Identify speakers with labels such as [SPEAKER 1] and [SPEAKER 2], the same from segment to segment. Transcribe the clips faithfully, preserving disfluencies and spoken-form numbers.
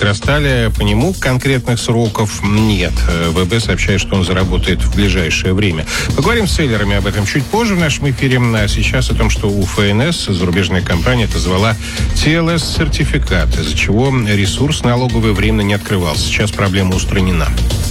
[SPEAKER 1] возрастали. По нему конкретных сроков нет. ВБ сообщает, что он заработает в ближайшее время. Поговорим с селлерами об этом чуть позже в нашем эфире. А сейчас о том, что у ФНС зарубежная компания отозвала ти эл эс-сертификат, из-за чего ресурс налоговый временно не открывался. Сейчас проблема устранена.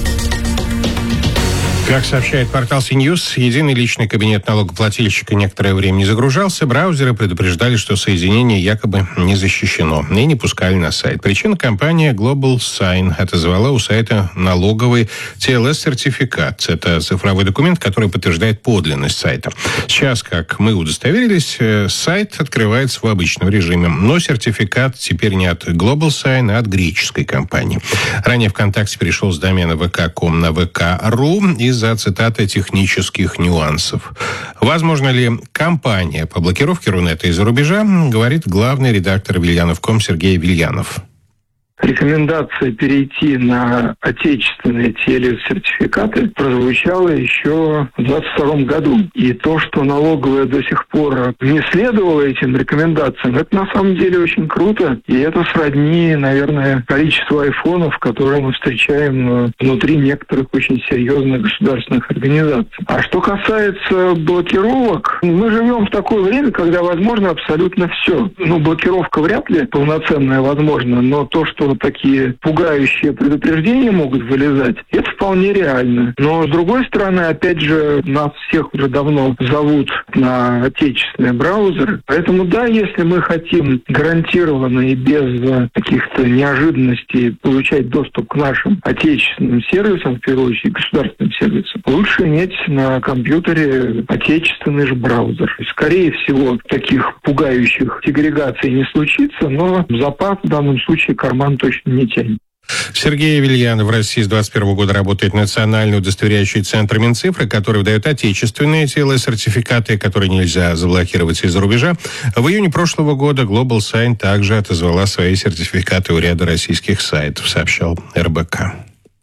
[SPEAKER 1] Как сообщает портал CNews, единый личный кабинет налогоплательщика некоторое время не загружался. Браузеры предупреждали, что соединение якобы не защищено, и не пускали на сайт. Причина — компания Global Sign отозвала у сайта налоговый ти эл эс-сертификат. Это цифровой документ, который подтверждает подлинность сайта. Сейчас, как мы удостоверились, сайт открывается в обычном режиме. Но сертификат теперь не от Global Sign, а от греческой компании. Ранее ВКонтакте перешел с домена вэ ка точка ком на вэ ка точка ру из-за, цитаты, технических нюансов. Возможно ли кампания по блокировке Рунета из-за рубежа, говорит главный редактор Вильянов точка ком Сергей Вильянов.
[SPEAKER 2] Рекомендация перейти на отечественные ти эл эс-сертификаты прозвучала еще в двадцать втором году. И то, что налоговая до сих пор не следовала этим рекомендациям, это на самом деле очень круто. И это сродни, наверное, количеству айфонов, которые мы встречаем внутри некоторых очень серьезных государственных организаций. А что касается блокировок, мы живем в такое время, когда возможно абсолютно все. Ну, блокировка вряд ли полноценная возможна, но то, что такие пугающие предупреждения могут вылезать, это вполне реально. Но, с другой стороны, опять же, нас всех уже давно зовут на отечественные браузеры. Поэтому, да, если мы хотим гарантированно и без каких-то неожиданностей получать доступ к нашим отечественным сервисам, в первую очередь государственным сервисам, лучше иметь на компьютере отечественный же браузер. Скорее всего, таких пугающих сегрегаций не случится, но запас в данном случае карман точно не тянет.
[SPEAKER 1] Сергей Вильянов. В России с двадцать первого года работает национальный удостоверяющий центр Минцифры, который выдает отечественные ти эл эс-сертификаты, которые нельзя заблокировать из-за рубежа. В июне прошлого года Global Sign также отозвала свои сертификаты у ряда российских сайтов, сообщал эр бэ ка.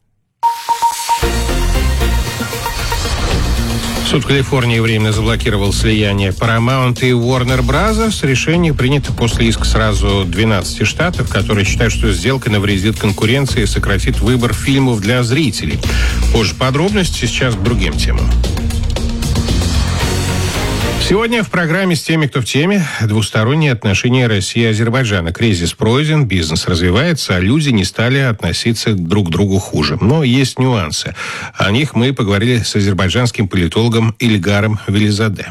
[SPEAKER 1] Суд Калифорнии временно заблокировал слияние Paramount и Warner Bros. Решение принято после иска сразу двенадцати штатов, которые считают, что сделка навредит конкуренции и сократит выбор фильмов для зрителей. Позже подробности, сейчас к другим темам. Сегодня в программе «С теми, кто в теме» двусторонние отношения России и Азербайджана. Кризис пройден, бизнес развивается, а люди не стали относиться друг к другу хуже. Но есть нюансы. О них мы поговорили с азербайджанским политологом Ильгаром Велизаде.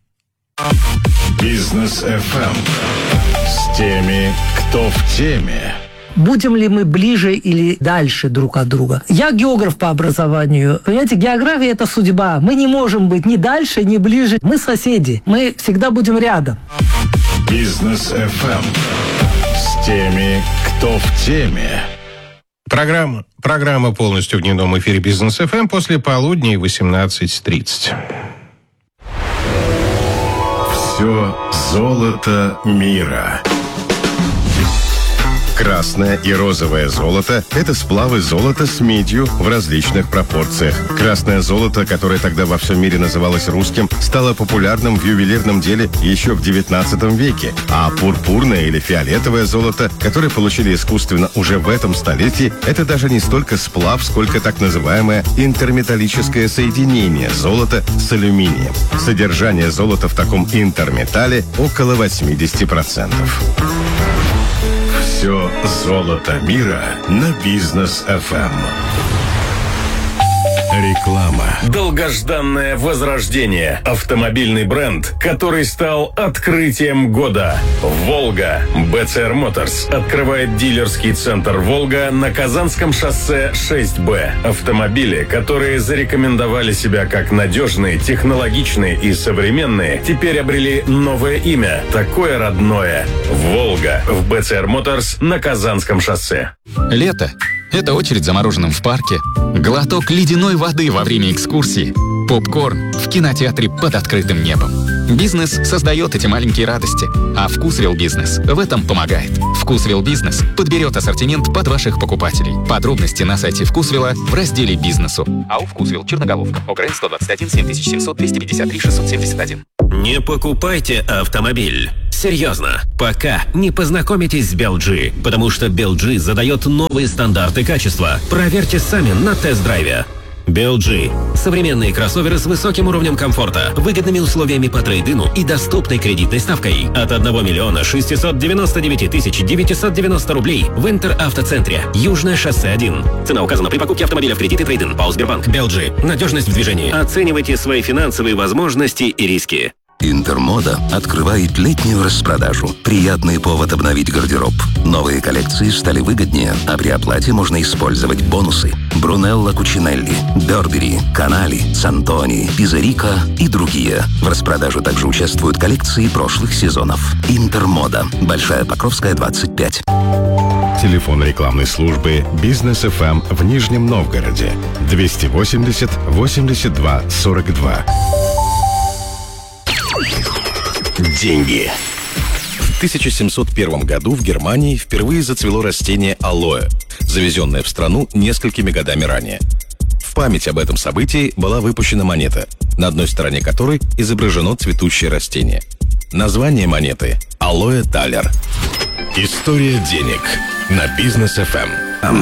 [SPEAKER 3] Бизнес эф эм. С теми, кто в теме.
[SPEAKER 4] Будем ли мы ближе или дальше друг от друга? Я географ по образованию. Понимаете, география – это судьба. Мы не можем быть ни дальше, ни ближе. Мы соседи. Мы всегда будем рядом.
[SPEAKER 3] Бизнес эф эм. С теми, кто в теме.
[SPEAKER 1] Программа, программа полностью в дневном эфире Бизнес эф эм после полудня восемнадцать тридцать.
[SPEAKER 3] Все золото мира. Красное и розовое золото – это сплавы золота с медью в различных пропорциях. Красное золото, которое тогда во всем мире называлось русским, стало популярным в ювелирном деле еще в девятнадцатом веке. А пурпурное или фиолетовое золото, которое получили искусственно уже в этом столетии, это даже не столько сплав, сколько так называемое интерметаллическое соединение золота с алюминием. Содержание золота в таком интерметалле около восемьдесят процентов. Все золото мира на Бизнес эф эм. Реклама.
[SPEAKER 5] Долгожданное возрождение. Автомобильный бренд, который стал открытием года. «Волга». бэ цэ эр Motors открывает дилерский центр «Волга» на Казанском шоссе шесть бэ. Автомобили, которые зарекомендовали себя как надежные, технологичные и современные, теперь обрели новое имя, такое родное. «Волга» в бэ цэ эр Motors на Казанском шоссе.
[SPEAKER 6] Лето. Это очередь за мороженым в парке, глоток ледяной воды во время экскурсии, попкорн в кинотеатре под открытым небом. Бизнес создает эти маленькие радости, а Вкусвилл Бизнес в этом помогает. Вкусвилл Бизнес подберет ассортимент под ваших покупателей. Подробности на сайте Вкусвилла в разделе «Бизнесу». АО «Вкусвилл», Черноголовка, ОГРН сто двадцать один семь тысяч семьсот двести пятьдесят три шестьсот семьдесят один.
[SPEAKER 7] Не покупайте автомобиль. Серьезно, пока не познакомитесь с би эл джи, потому что би эл джи задает новые стандарты качества. Проверьте сами на тест-драйве. би эл джи. Современные кроссоверы с высоким уровнем комфорта, выгодными условиями по трейд-ину и доступной кредитной ставкой. От одного миллиона шестисот девяноста девяти тысяч девятисот девяносто рублей в Интер-автоцентре. Южное шоссе один. Цена указана при покупке автомобиля в кредит и трейд-ин. ПАО «Сбербанк». би эл джи. Надежность в движении. Оценивайте свои финансовые возможности и риски.
[SPEAKER 8] Интермода открывает летнюю распродажу. Приятный повод обновить гардероб. Новые коллекции стали выгоднее, а при оплате можно использовать бонусы. Брунелло Кучинелли, Бербери, Канали, Сантони, Пизарика и другие. В распродаже также участвуют коллекции прошлых сезонов. Интермода. Большая Покровская, двадцать пять.
[SPEAKER 3] Телефон рекламной службы «Бизнес эф эм» в Нижнем Новгороде. двести восемьдесят восемьдесят два сорок два.
[SPEAKER 9] Деньги. В тысяча семьсот первом году в Германии впервые зацвело растение алоэ, завезенное в страну несколькими годами ранее. В память об этом событии была выпущена монета, на одной стороне которой изображено цветущее растение. Название монеты – «Алоэ Талер». История денег на Бизнес эф эм.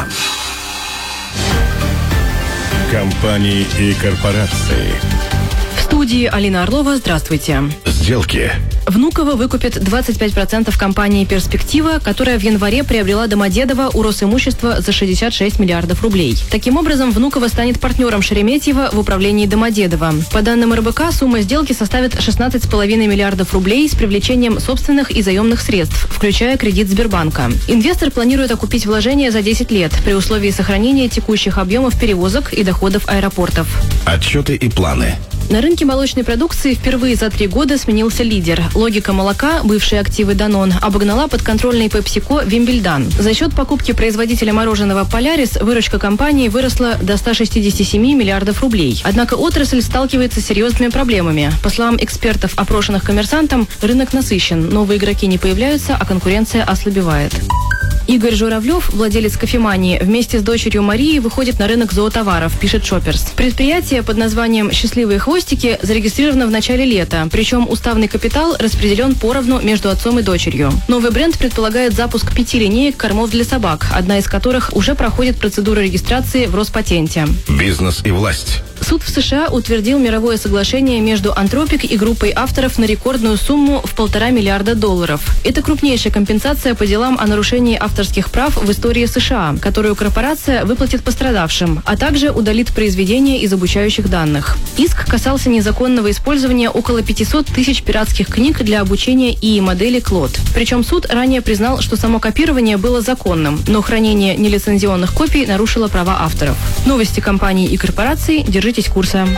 [SPEAKER 3] Компании и корпорации.
[SPEAKER 10] В студии Алина Орлова. Здравствуйте.
[SPEAKER 3] Сделки.
[SPEAKER 10] Внуково выкупит двадцать пять процентов компании «Перспектива», которая в январе приобрела Домодедово у Росимущества за шестьдесят шесть миллиардов рублей. Таким образом, Внуково станет партнером Шереметьево в управлении Домодедово. По данным эр бэ ка, сумма сделки составит шестнадцать целых пять десятых миллиардов рублей с привлечением собственных и заемных средств, включая кредит Сбербанка. Инвестор планирует окупить вложения за десять лет при условии сохранения текущих объемов перевозок и доходов аэропортов.
[SPEAKER 9] Отчеты и планы.
[SPEAKER 10] На рынке молочной продукции впервые за три года сменился лидер. Логика молока, бывшие активы Данон, обогнала подконтрольный PepsiCo Вимбельдан. За счет покупки производителя мороженого Полярис выручка компании выросла до ста шестидесяти семи миллиардов рублей. Однако отрасль сталкивается с серьезными проблемами. По словам экспертов, опрошенных «Коммерсантом», рынок насыщен, новые игроки не появляются, а конкуренция ослабевает. Игорь Журавлев, владелец кофемании, вместе с дочерью Марией выходит на рынок зоотоваров, пишет Шопперс. Предприятие под названием «Счастливые хвостики» зарегистрировано в начале лета, причем уставный капитал распределен поровну между отцом и дочерью. Новый бренд предполагает запуск пяти линеек кормов для собак, одна из которых уже проходит процедуру регистрации в Роспатенте.
[SPEAKER 9] Бизнес и власть.
[SPEAKER 10] Суд в США утвердил мировое соглашение между Антропик и группой авторов на рекордную сумму в полтора миллиарда долларов. Это крупнейшая компенсация по делам о нарушении авторских прав в истории США, которую корпорация выплатит пострадавшим, а также удалит произведения из обучающих данных. Иск касался незаконного использования около пятисот тысяч пиратских книг для обучения и модели Клод. Причем суд ранее признал, что само копирование было законным, но хранение нелицензионных копий нарушило права авторов. Новости компаний и корпораций. Держитесь курса.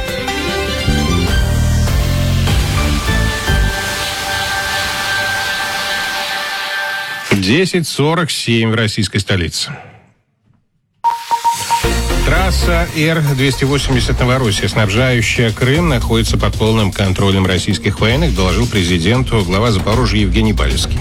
[SPEAKER 1] десять сорок семь в российской столице. Трасса Р двести восемьдесят Новороссия, снабжающая Крым, находится под полным контролем российских военных, доложил президенту глава Запорожья Евгений Балевский.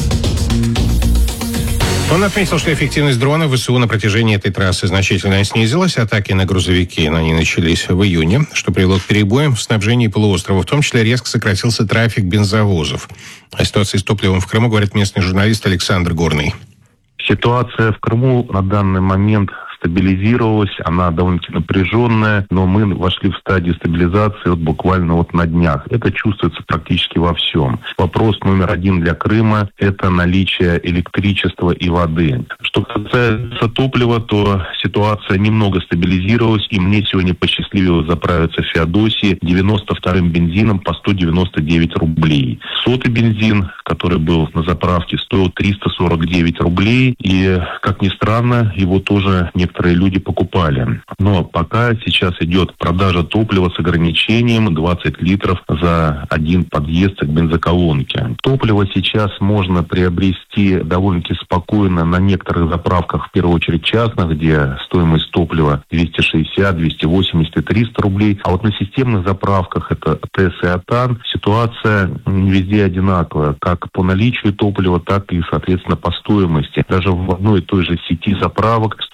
[SPEAKER 1] Он отметил, что эффективность дронов ВСУ на протяжении этой трассы значительно снизилась. Атаки на грузовики на ней начались в июне, что привело к перебоям в снабжении полуострова. В том числе резко сократился трафик бензовозов. О ситуации с топливом в Крыму говорит местный журналист Александр Горный.
[SPEAKER 11] Ситуация в Крыму на данный момент стабилизировалась, она довольно-таки напряженная, но мы вошли в стадию стабилизации вот буквально вот на днях. Это чувствуется практически во всем. Вопрос номер один для Крыма – это наличие электричества и воды. Что касается топлива, то ситуация немного стабилизировалась, и мне сегодня посчастливилось заправиться в Феодосии девяносто вторым бензином по сто девяносто девять рублей. Сотый бензин, который был на заправке, стоил триста сорок девять рублей, и, как ни странно, его тоже не некоторые люди покупали. Но пока сейчас идет продажа топлива с ограничением двадцать литров за один подъезд к бензоколонке. Топливо сейчас можно приобрести довольно-таки спокойно на некоторых заправках, в первую очередь частных, где стоимость топлива двести шестьдесят, двести восемьдесят и триста рублей. А вот на системных заправках, это ТЭС и АТАН, ситуация не везде одинаковая, как по наличию топлива, так и, соответственно, по стоимости. Даже в одной и той же сети заправок стоимость литра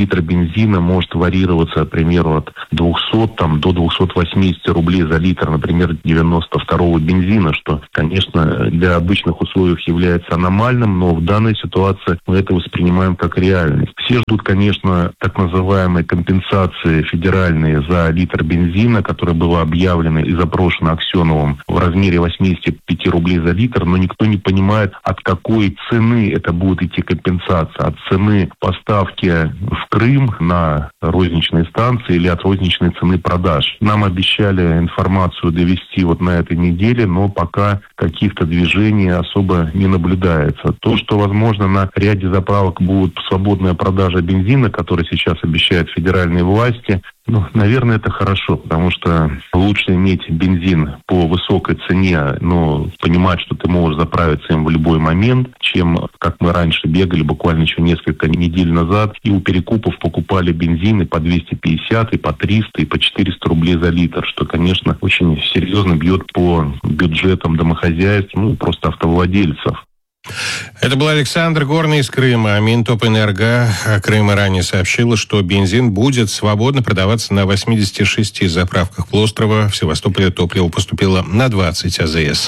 [SPEAKER 11] литр бензина может варьироваться, к примеру, от двухсот там, до двухсот восьмидесяти рублей за литр, например, девяносто второго бензина, что, конечно, для обычных условий является аномальным, но в данной ситуации мы это воспринимаем как реальность. Все ждут, конечно, так называемой компенсации федеральные за литр бензина, которая была объявлена и запрошена Аксеновым в размере восьмидесяти пяти рублей за литр, но никто не понимает, от какой цены это будет идти компенсация, от цены поставки в Крым на розничные станции или от розничной цены продаж. Нам обещали информацию довести вот на этой неделе, но пока каких-то движений особо не наблюдается. То, что, возможно, на ряде заправок будет свободная продажа бензина, который сейчас обещают федеральные власти, ну, наверное, это хорошо, потому что лучше иметь бензин по высокой цене, но понимать, что ты можешь заправиться им в любой момент, чем, как мы раньше бегали, буквально еще несколько недель назад, и у перекупов покупали бензин и по двести пятьдесят, и по триста, и по четыреста рублей за литр, что, конечно, очень серьезно бьет по бюджетам домохозяйств, ну, просто автовладельцев.
[SPEAKER 1] Это был Александр Горный из Крыма. Минтопэнерго Крыма ранее сообщила, что бензин будет свободно продаваться на восьмидесяти шести заправках полуострова. В Севастополе топливо поступило на двадцать АЗС.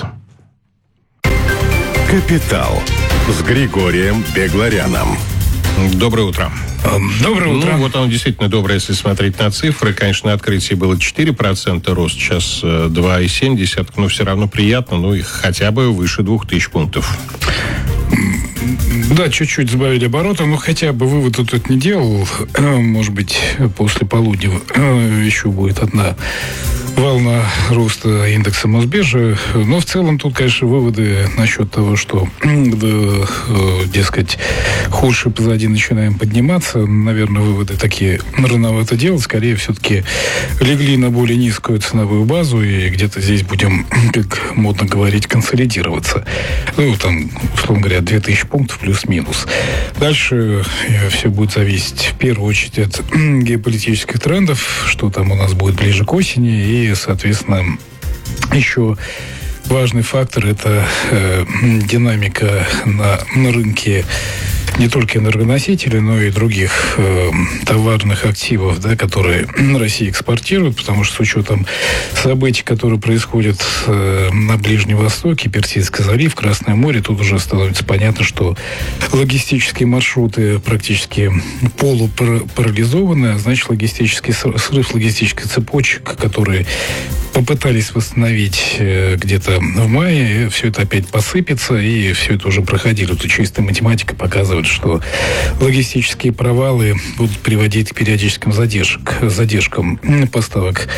[SPEAKER 3] «Капитал» с Григорием Бегларяном.
[SPEAKER 1] Доброе утро.
[SPEAKER 12] Доброе утро.
[SPEAKER 1] Ну, вот оно действительно доброе, если смотреть на цифры. Конечно, на открытии было четыре процента рост, сейчас два целых семь десятых, но все равно приятно, ну и хотя бы выше двух тысяч пунктов.
[SPEAKER 12] Да, чуть-чуть сбавили обороты, но хотя бы вывод тут не делал. Может быть, после полудня еще будет одна волна роста индекса Мосбиржи. Но в целом тут, конечно, выводы насчет того, что, дескать, худшее позади, начинаем подниматься. Наверное, выводы такие рановато делать. Скорее, все-таки легли на более низкую ценовую базу и где-то здесь будем, как модно говорить, консолидироваться. Ну, там, условно говоря, две тысячи пунктов плюс-минус. Дальше все будет зависеть в первую очередь от геополитических трендов, что там у нас будет ближе к осени, и, соответственно, еще важный фактор – это э, динамика на, на рынке не только энергоносителей, но и других э, товарных активов, да, которые Россия экспортирует, потому что с учетом событий, которые происходят э, на Ближнем Востоке, Персидский залив, Красное море, тут уже становится понятно, что логистические маршруты практически полупарализованы, а значит, логистический срыв логистических цепочек, которые попытались восстановить э, где-то в мае, все это опять посыпется, и все это уже проходили. Тут чистая математика показывает, что логистические провалы будут приводить к периодическим задержек, задержкам поставок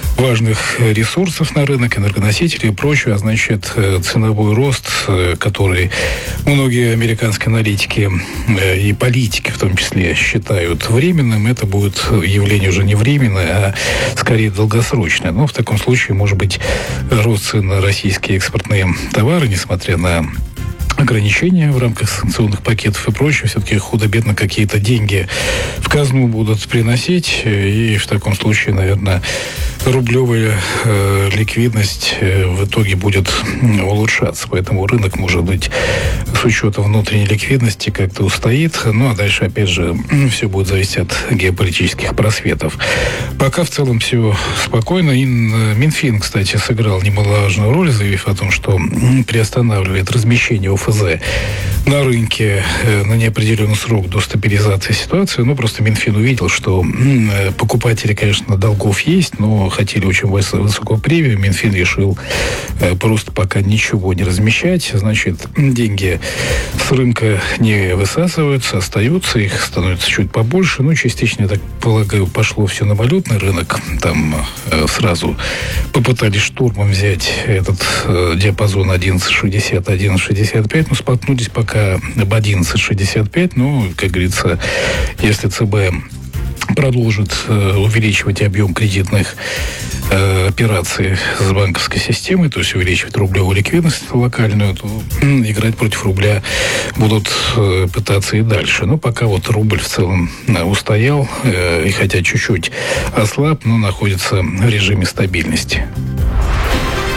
[SPEAKER 12] важных ресурсов на рынок, энергоносителей и прочее, а значит, ценовой рост, который многие американские аналитики и политики в том числе считают временным, это будет явление уже не временное, а скорее долгосрочное. Но в таком случае, может быть, рост цен на российские экспортные товары, несмотря на ограничения в рамках санкционных пакетов и прочее, все-таки худо-бедно какие-то деньги в казну будут приносить, и в таком случае, наверное, рублевая э, ликвидность э, в итоге будет улучшаться. Поэтому рынок, может быть, с учетом внутренней ликвидности как-то устоит. Ну, а дальше, опять же, все будет зависеть от геополитических просветов. Пока в целом все спокойно. И Минфин, кстати, сыграл немаловажную роль, заявив о том, что приостанавливает размещение ОФЗ на рынке э, на неопределенный срок до стабилизации ситуации. Ну, просто Минфин увидел, что э, покупатели, конечно, долгов есть, но хотели очень высокую премию. Минфин решил э, просто пока ничего не размещать. Значит, деньги с рынка не высасываются, остаются, их становится чуть побольше. Ну, частично, я так полагаю, пошло все на валютный рынок. Там э, сразу попытались штурмом взять этот э, диапазон одиннадцать шестьдесят, одиннадцать шестьдесят пять, но споткнулись пока об одиннадцать шестьдесят пять. Ну, как говорится, если ЦБ продолжит э, увеличивать объем кредитных э, операций с банковской системой, то есть увеличивать рублевую ликвидность локальную, то э, играть против рубля будут э, пытаться и дальше. Но пока вот рубль в целом э, устоял, э, и хотя чуть-чуть ослаб, но находится в режиме стабильности.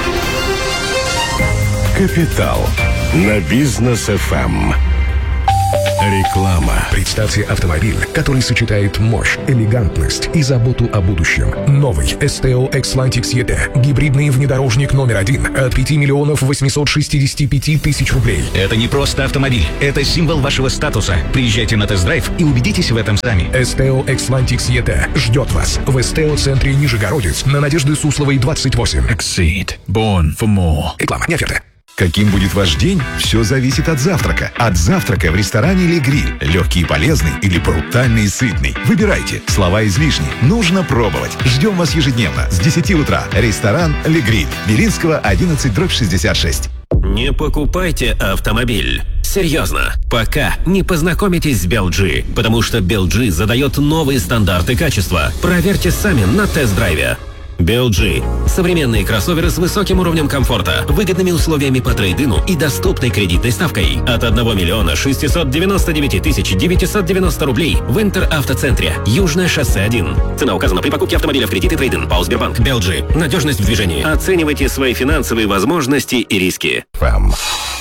[SPEAKER 3] «Капитал» на Бизнес эф эм.
[SPEAKER 13] Реклама. Представьте автомобиль, который сочетает мощь, элегантность и заботу о будущем. Новый эс тэ о Xlantic и ти. Гибридный внедорожник номер один от пяти миллионов восьмисот шестидесяти пяти тысяч рублей.
[SPEAKER 14] Это не просто автомобиль, это символ вашего статуса. Приезжайте на тест-драйв и убедитесь в этом сами.
[SPEAKER 13] эс тэ о Xlantic и ти ждет вас в эс тэ о-центре Нижегородец на Надежды Сусловой, двадцать восемь.
[SPEAKER 15] Exceed. Born for more.
[SPEAKER 13] Реклама, не оферта.
[SPEAKER 15] Каким будет ваш день, все зависит от завтрака. От завтрака в ресторане «Ле Гриль». Легкий и полезный или брутальный и сытный. Выбирайте. Слова излишни. Нужно пробовать. Ждем вас ежедневно с десяти утра. Ресторан «Ле Гриль». Белинского, одиннадцать, дробь шестьдесят шесть.
[SPEAKER 7] Не покупайте автомобиль. Серьезно, пока не познакомитесь с би эл джи, потому что би эл джи задает новые стандарты качества. Проверьте сами на тест-драйве. би эл джи – современные кроссоверы с высоким уровнем комфорта, выгодными условиями по трейд-ину и доступной кредитной ставкой от одного миллиона шестисот девяноста девяти тысяч девятисот девяносто рублей в Интер-автоцентре, Южное шоссе один. Цена указана при покупке автомобиля в кредит и трейд-ин. ПАО «Сбербанк». би эл джи. Надежность в движении. Оценивайте свои финансовые возможности и риски.
[SPEAKER 15] Вам.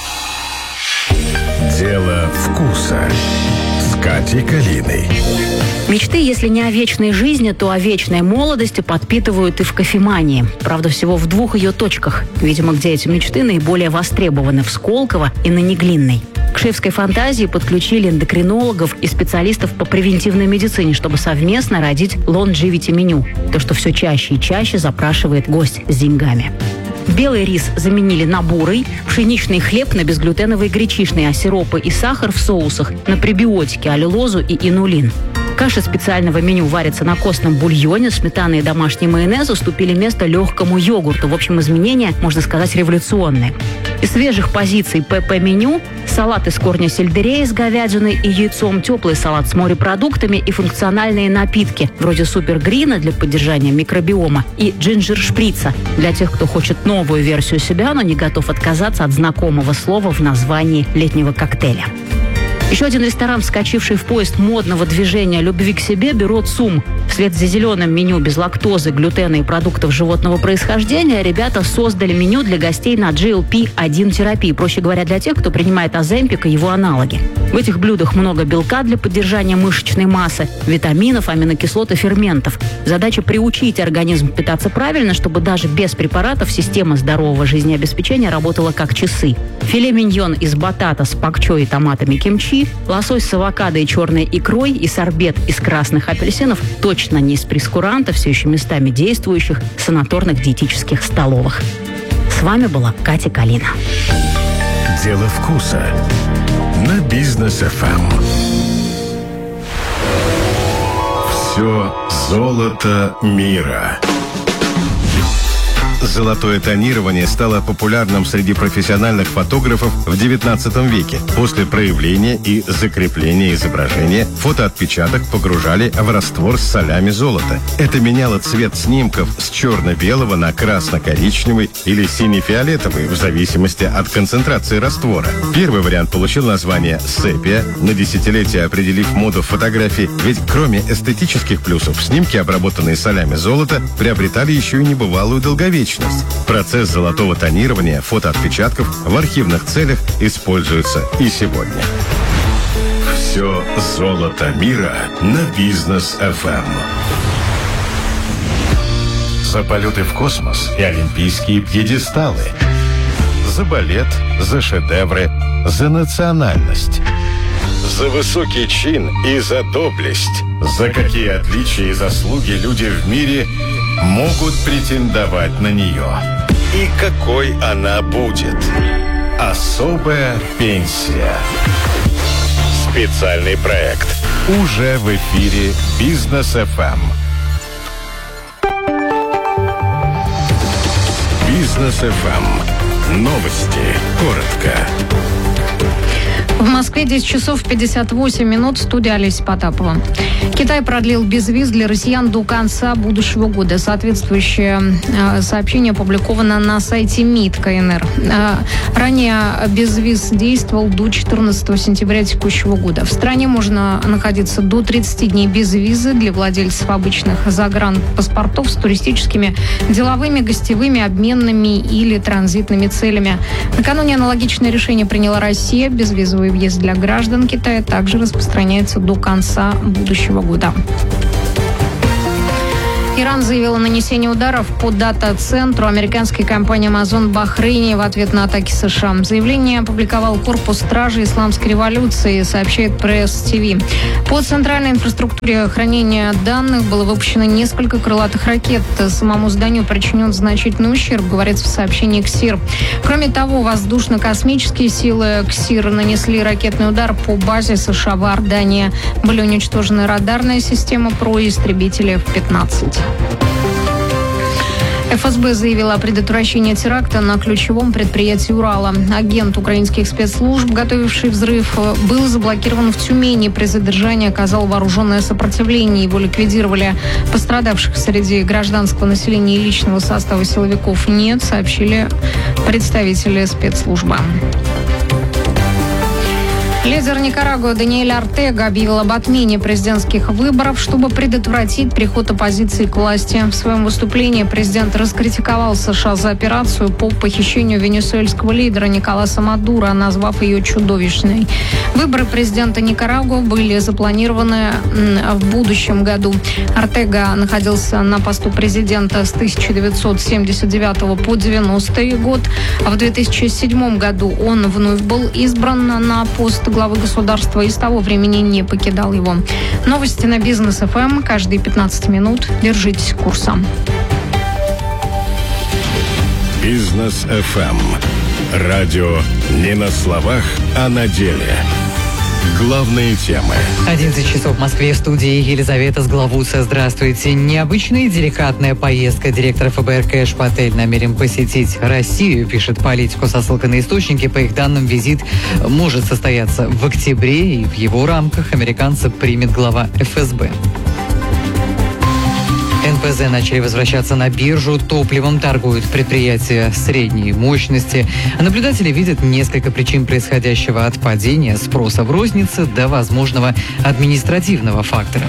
[SPEAKER 15] Дело вкуса с Катей Калиной.
[SPEAKER 16] Мечты, если не о вечной жизни, то о вечной молодости подпитывают и в кофемании. Правда, всего в двух ее точках. Видимо, где эти мечты наиболее востребованы – в Сколково и на Неглинной. К шефской фантазии подключили эндокринологов и специалистов по превентивной медицине, чтобы совместно родить longevity меню. То, что все чаще и чаще запрашивает гость с деньгами. Белый рис заменили на бурый, пшеничный хлеб на безглютеновый гречишный, а сиропы и сахар в соусах на пребиотики, аллюлозу и инулин. Каши специального меню варятся на костном бульоне, сметана и домашний майонез уступили место легкому йогурту. В общем, изменения, можно сказать, революционные. Из свежих позиций ПП-меню – салат из корня сельдерея с говядиной и яйцом, теплый салат с морепродуктами и функциональные напитки, вроде супергрина для поддержания микробиома и джинджер-шприца для тех, кто хочет новую версию себя, но не готов отказаться от знакомого слова в названии летнего коктейля. Еще один ресторан, вскочивший в поезд модного движения любви к себе, бюро ЦУМ. Вслед за зеленым меню без лактозы, глютена и продуктов животного происхождения ребята создали меню для гостей на джи эл пи один терапии, проще говоря, для тех, кто принимает оземпик и его аналоги. В этих блюдах много белка для поддержания мышечной массы, витаминов, аминокислот и ферментов. Задача приучить организм питаться правильно, чтобы даже без препаратов система здорового жизнеобеспечения работала как часы. Филе миньон из батата с пакчой и томатами кимчи, лосось с авокадо и черной икрой и сорбет из красных апельсинов точно не из прескуранта, все еще местами действующих санаторных диетических столовых. С вами была Катя Калина.
[SPEAKER 15] Дело вкуса на Бизнес эф эм. Все золото мира.
[SPEAKER 3] Золотое тонирование стало популярным среди профессиональных фотографов в девятнадцатом веке. После проявления и закрепления изображения фотоотпечаток погружали в раствор с солями золота. Это меняло цвет снимков с черно-белого на красно-коричневый или сине-фиолетовый в зависимости от концентрации раствора. Первый вариант получил название «сепия», на десятилетия определив моду фотографии, ведь кроме эстетических плюсов снимки, обработанные солями золота, приобретали еще и небывалую долговечность. Процесс золотого тонирования фотоотпечатков в архивных целях используется и сегодня.
[SPEAKER 15] Все золото мира на Бизнес эф эм. За полеты в космос и олимпийские пьедесталы. За балет, за шедевры, за национальность. За высокий чин и за доблесть. За какие отличия и заслуги люди в мире могут претендовать на нее. И какой она будет. Особая пенсия. Специальный проект. Уже в эфире Бизнес эф эм. Бизнес эф эм. Новости. Коротко.
[SPEAKER 17] В Москве десять часов пятьдесят восемь минут. Студия Олеся Потапова. Китай продлил безвиз для россиян до конца будущего года. Соответствующее э, сообщение опубликовано на сайте МИД ка эн эр. Э, ранее безвиз действовал до четырнадцатого сентября текущего года. В стране можно находиться до тридцати дней без визы для владельцев обычных загранпаспортов с туристическими, деловыми, гостевыми, обменными или транзитными целями. Накануне аналогичное решение приняла Россия. Безвиз безвизовый въезд для граждан Китая также распространяется до конца будущего года. Иран заявил о нанесении ударов по дата-центру американской компании Amazon в Бахрейне в ответ на атаки США. Заявление опубликовал корпус стражи исламской революции, сообщает Пресс-ТВ. По центральной инфраструктуре хранения данных было выпущено несколько крылатых ракет. Самому зданию причинен значительный ущерб, говорится в сообщении КСИР. Кроме того, воздушно-космические силы КСИР нанесли ракетный удар по базе США в Иордании. Были уничтожены радарная система ПРО и истребители эф пятнадцать. эф эс бэ заявила о предотвращении теракта на ключевом предприятии Урала. Агент украинских спецслужб, готовивший взрыв, был заблокирован в Тюмени. При задержании оказал вооруженное сопротивление. Его ликвидировали. Пострадавших среди гражданского населения и личного состава силовиков нет, сообщили представители спецслужбы. Лидер Никарагуа Даниэль Ортега объявил об отмене президентских выборов, чтобы предотвратить приход оппозиции к власти. В своем выступлении президент раскритиковал США за операцию по похищению венесуэльского лидера Николаса Мадуро, назвав ее чудовищной. Выборы президента Никарагуа были запланированы в будущем году. Ортега находился на посту президента с тысяча девятьсот семьдесят девятого по девяностый год. А в две тысячи седьмом году он вновь был избран на пост главы государства и с того времени не покидал его. Новости на Бизнес эф эм каждые пятнадцать минут. Держитесь курса.
[SPEAKER 15] Бизнес эф эм. Радио не на словах, а на деле. Главные темы.
[SPEAKER 18] одиннадцать часов в Москве, в студии Елизавета Сглавуца. Здравствуйте. Необычная и деликатная поездка. Директор эф бэ эр Кэш Патель намерен посетить Россию, пишет Политику со ссылкой на источники. По их данным, визит может состояться в октябре, и в его рамках американца примет глава эф эс бэ. эн пэ зэ начали возвращаться на биржу. Топливом торгуют предприятия средней мощности. Наблюдатели видят несколько причин происходящего, от падения спроса в рознице до возможного административного фактора.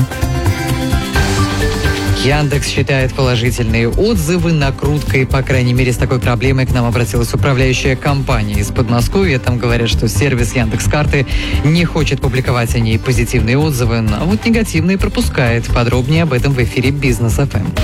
[SPEAKER 18] Яндекс считает положительные отзывы накруткой. По крайней мере, с такой проблемой к нам обратилась управляющая компания из Подмосковья. Там говорят, что сервис Яндекс.Карты не хочет публиковать о ней позитивные отзывы, а вот негативные пропускает. Подробнее об этом в эфире Бизнес эф эм.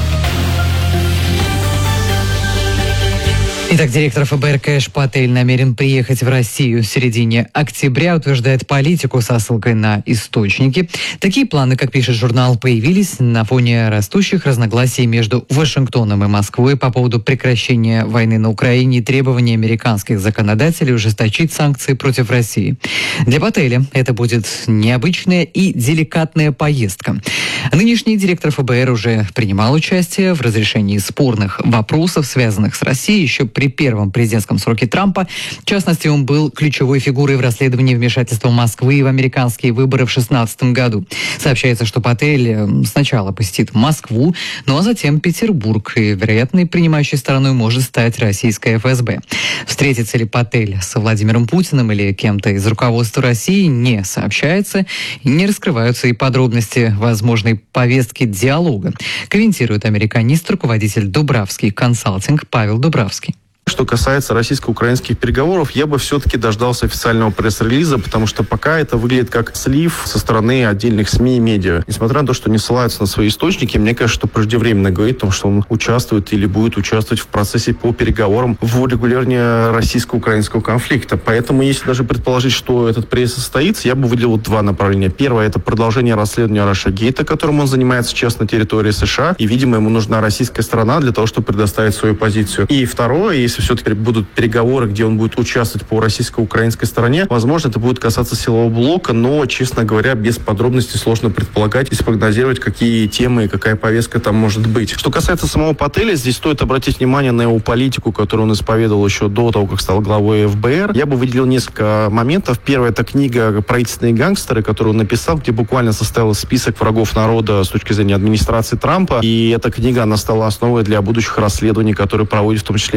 [SPEAKER 18] Итак, директор эф бэ эр Кэш Патель намерен приехать в Россию в середине октября, утверждает Политику со ссылкой на источники. Такие планы, как пишет журнал, появились на фоне растущих разногласий между Вашингтоном и Москвой по поводу прекращения войны на Украине и требований американских законодателей ужесточить санкции против России. Для Пателя это будет необычная и деликатная поездка. Нынешний директор эф бэ эр уже принимал участие в разрешении спорных вопросов, связанных с Россией, еще при первом президентском сроке Трампа. В частности, он был ключевой фигурой в расследовании вмешательства Москвы в американские выборы в две тысячи шестнадцатом году. Сообщается, что Патель сначала посетит Москву, ну а затем Петербург, и, вероятно, принимающей стороной может стать российская эф эс бэ. Встретится ли Патель со Владимиром Путиным или кем-то из руководства России, не сообщается, не раскрываются и подробности возможной повестки диалога, комментирует американист, руководитель Дубравский консалтинг Павел Дубравский.
[SPEAKER 19] Что касается российско-украинских переговоров, я бы все-таки дождался официального пресс-релиза, потому что пока это выглядит как слив со стороны отдельных СМИ и медиа. Несмотря на то, что не ссылаются на свои источники, мне кажется, что преждевременно говорить о том, что он участвует или будет участвовать в процессе по переговорам в урегулировании российско-украинского конфликта. Поэтому, если даже предположить, что этот пресс состоится, я бы выделил два направления. Первое – это продолжение расследования Рашагейта, которым он занимается сейчас на территории США, и, видимо, ему нужна российская сторона для того, чтобы предоставить свою позицию. И второе, если Если все-таки будут переговоры, где он будет участвовать по российско-украинской стороне, возможно, это будет касаться силового блока, но, честно говоря, без подробностей сложно предполагать и спрогнозировать, какие темы и какая повестка там может быть. Что касается самого Пателя, здесь стоит обратить внимание на его политику, которую он исповедовал еще до того, как стал главой эф бэ эр. Я бы выделил несколько моментов. Первое – это книга «Правительственные гангстеры», которую он написал, где буквально составил список врагов народа с точки зрения администрации Трампа. И эта книга, она стала основой для будущих расследований, которые проводит в том числе и эф бэ эр.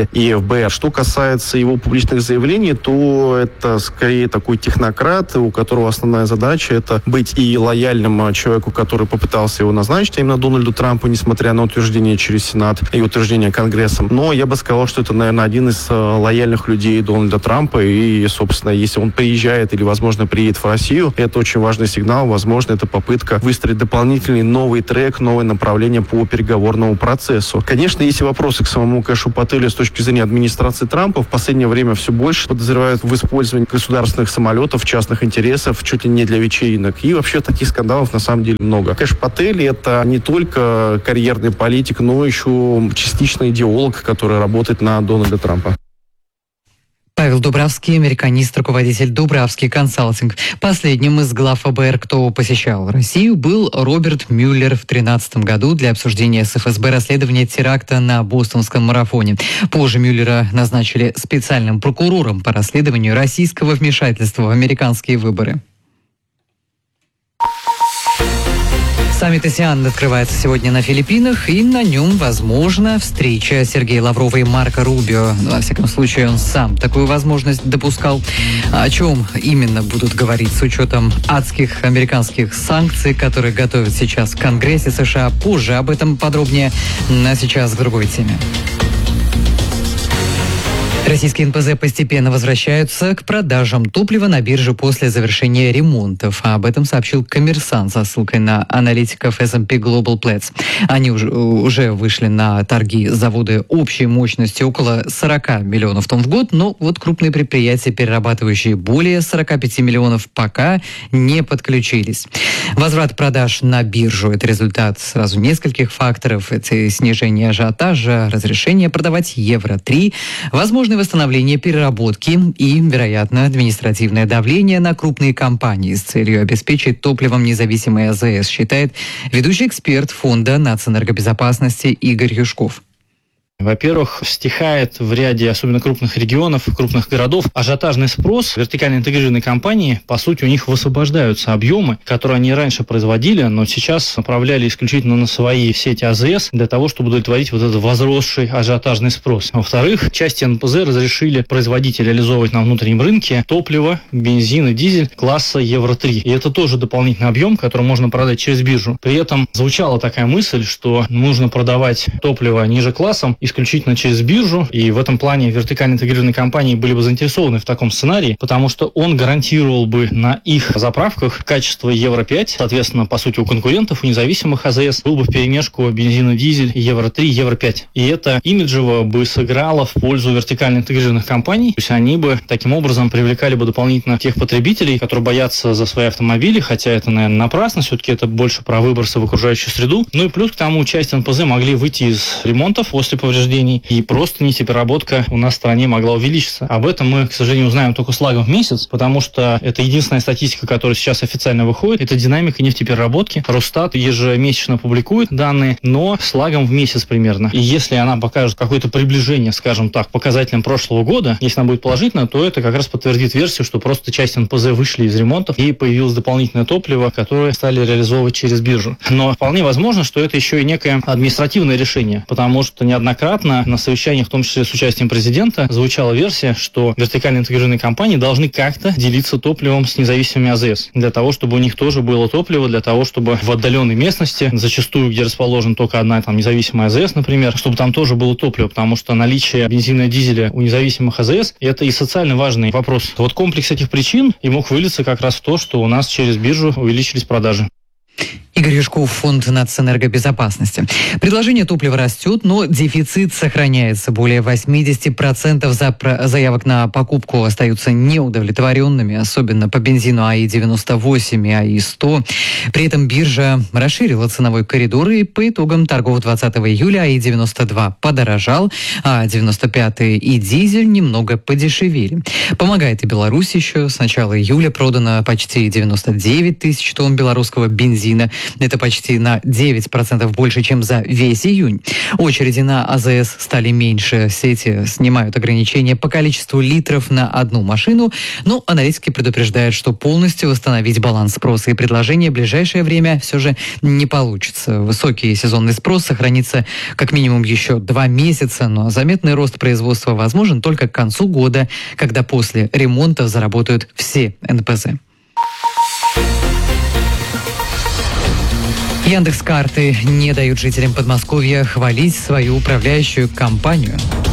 [SPEAKER 19] ФСБ. Что касается его публичных заявлений, то это скорее такой технократ, у которого основная задача это быть и лояльным человеку, который попытался его назначить, а именно Дональду Трампу, несмотря на утверждение через Сенат и утверждение Конгрессом. Но я бы сказал, что это, наверное, один из лояльных людей Дональда Трампа. И, собственно, если он приезжает или, возможно, приедет в Россию, это очень важный сигнал. Возможно, это попытка выстроить дополнительный новый трек, новое направление по переговорному процессу. Конечно, есть и вопросы к самому Кэшу Пателю с точки зрения администрации Трампа. В последнее время все больше подозревают в использовании государственных самолетов, частных интересов, чуть ли не для вечеринок. И вообще таких скандалов на самом деле много. Кэш Патель — это не только карьерный политик, но еще частично идеолог, который работает на Дональда Трампа.
[SPEAKER 18] Павел Дубравский, американист, руководитель Дубравский консалтинг. Последним из глав ФБР, кто посещал Россию, был Роберт Мюллер в две тысячи тринадцатом году для обсуждения с ФСБ расследования теракта на бостонском марафоне. Позже Мюллера назначили специальным прокурором по расследованию российского вмешательства в американские выборы. Саммит АСЕАН открывается сегодня на Филиппинах, и на нем, возможно, встреча Сергея Лаврова и Марко Рубио. Во всяком случае, он сам такую возможность допускал. О чем именно будут говорить с учетом адских американских санкций, которые готовят сейчас в Конгрессе США, позже об этом подробнее, а сейчас к другой теме. Российские эн пэ зэ постепенно возвращаются к продажам топлива на бирже после завершения ремонтов. Об этом сообщил «Коммерсант» со ссылкой на аналитиков эс энд пи Global Platts. Они уже, уже вышли на торги заводы общей мощности около сорок миллионов тонн в год, но вот крупные предприятия, перерабатывающие более сорок пять миллионов, пока не подключились. Возврат продаж на биржу – это результат сразу нескольких факторов. Это снижение ажиотажа, разрешение продавать евро три, возможно, восстановление переработки и, вероятно, административное давление на крупные компании с целью обеспечить топливом независимый а зэ эс, считает ведущий эксперт Фонда нацэнергобезопасности Игорь Юшков.
[SPEAKER 20] Во-первых, стихает в ряде, особенно крупных регионов, крупных городов, ажиотажный спрос. Вертикально интегрированные компании, по сути, у них высвобождаются объемы, которые они раньше производили, но сейчас направляли исключительно на свои сети а зэ эс для того, чтобы удовлетворить вот этот возросший ажиотажный спрос. Во-вторых, части эн пэ зэ разрешили производить и реализовывать на внутреннем рынке топливо, бензин и дизель класса евро три. И это тоже дополнительный объем, который можно продать через биржу. При этом звучала такая мысль, что нужно продавать топливо ниже классом исключительно через биржу, и в этом плане вертикально интегрированные компании были бы заинтересованы в таком сценарии, потому что он гарантировал бы на их заправках качество евро пять, соответственно, по сути, у конкурентов, у независимых а зэ эс был бы вперемешку бензин и дизель евро три, евро пять. И это имиджево бы сыграло в пользу вертикально интегрированных компаний, то есть они бы таким образом привлекали бы дополнительно тех потребителей, которые боятся за свои автомобили, хотя это, наверное, напрасно, все-таки это больше про выбросы в окружающую среду. Ну и плюс к тому, часть эн пэ зэ могли выйти из ремонтов после повреждений, и просто нефтепереработка у нас в стране могла увеличиться. Об этом мы, к сожалению, узнаем только с лагом в месяц, потому что это единственная статистика, которая сейчас официально выходит. Это динамика нефтепереработки. Росстат ежемесячно публикует данные, но с лагом в месяц примерно. И если она покажет какое-то приближение, скажем так, показателям прошлого года, если она будет положительна, то это как раз подтвердит версию, что просто часть эн пэ зэ вышли из ремонтов и появилось дополнительное топливо, которое стали реализовывать через биржу. Но вполне возможно, что это еще и некое административное решение, потому что неоднократно на совещаниях, в том числе с участием президента, звучала версия, что вертикально интегрированные компании должны как-то делиться топливом с независимыми а зэ эс, для того, чтобы у них тоже было топливо, для того, чтобы в отдаленной местности, зачастую, где расположена только одна там независимая а зэ эс, например, чтобы там тоже было топливо, потому что наличие бензина и дизеля у независимых а зэ эс – это и социально важный вопрос. Вот комплекс этих причин и мог вылиться как раз в то, что у нас через биржу увеличились продажи.
[SPEAKER 18] Игорь Юшков, Фонд нацэнергобезопасности. Предложение топлива растет, но дефицит сохраняется. Более восемьдесят процентов заявок на покупку остаются неудовлетворенными, особенно по бензину а и девяносто восемь и а и сто. При этом биржа расширила ценовой коридор, и по итогам торгов двадцатого июля а и девяносто два подорожал, а девяносто пятый и дизель немного подешевели. Помогает и Беларусь еще. С начала июля продано почти девяносто девять тысяч тонн белорусского бензина. Это почти на девять процентов больше, чем за весь июнь. Очереди на АЗС стали меньше. Сети снимают ограничения по количеству литров на одну машину, но аналитики предупреждают, что полностью восстановить баланс спроса и предложения в ближайшее время все же не получится. Высокий сезонный спрос сохранится как минимум еще два месяца, но заметный рост производства возможен только к концу года, когда после ремонта заработают все эн пэ зэ. Яндекс.Карты не дают жителям Подмосковья хвалить свою управляющую компанию.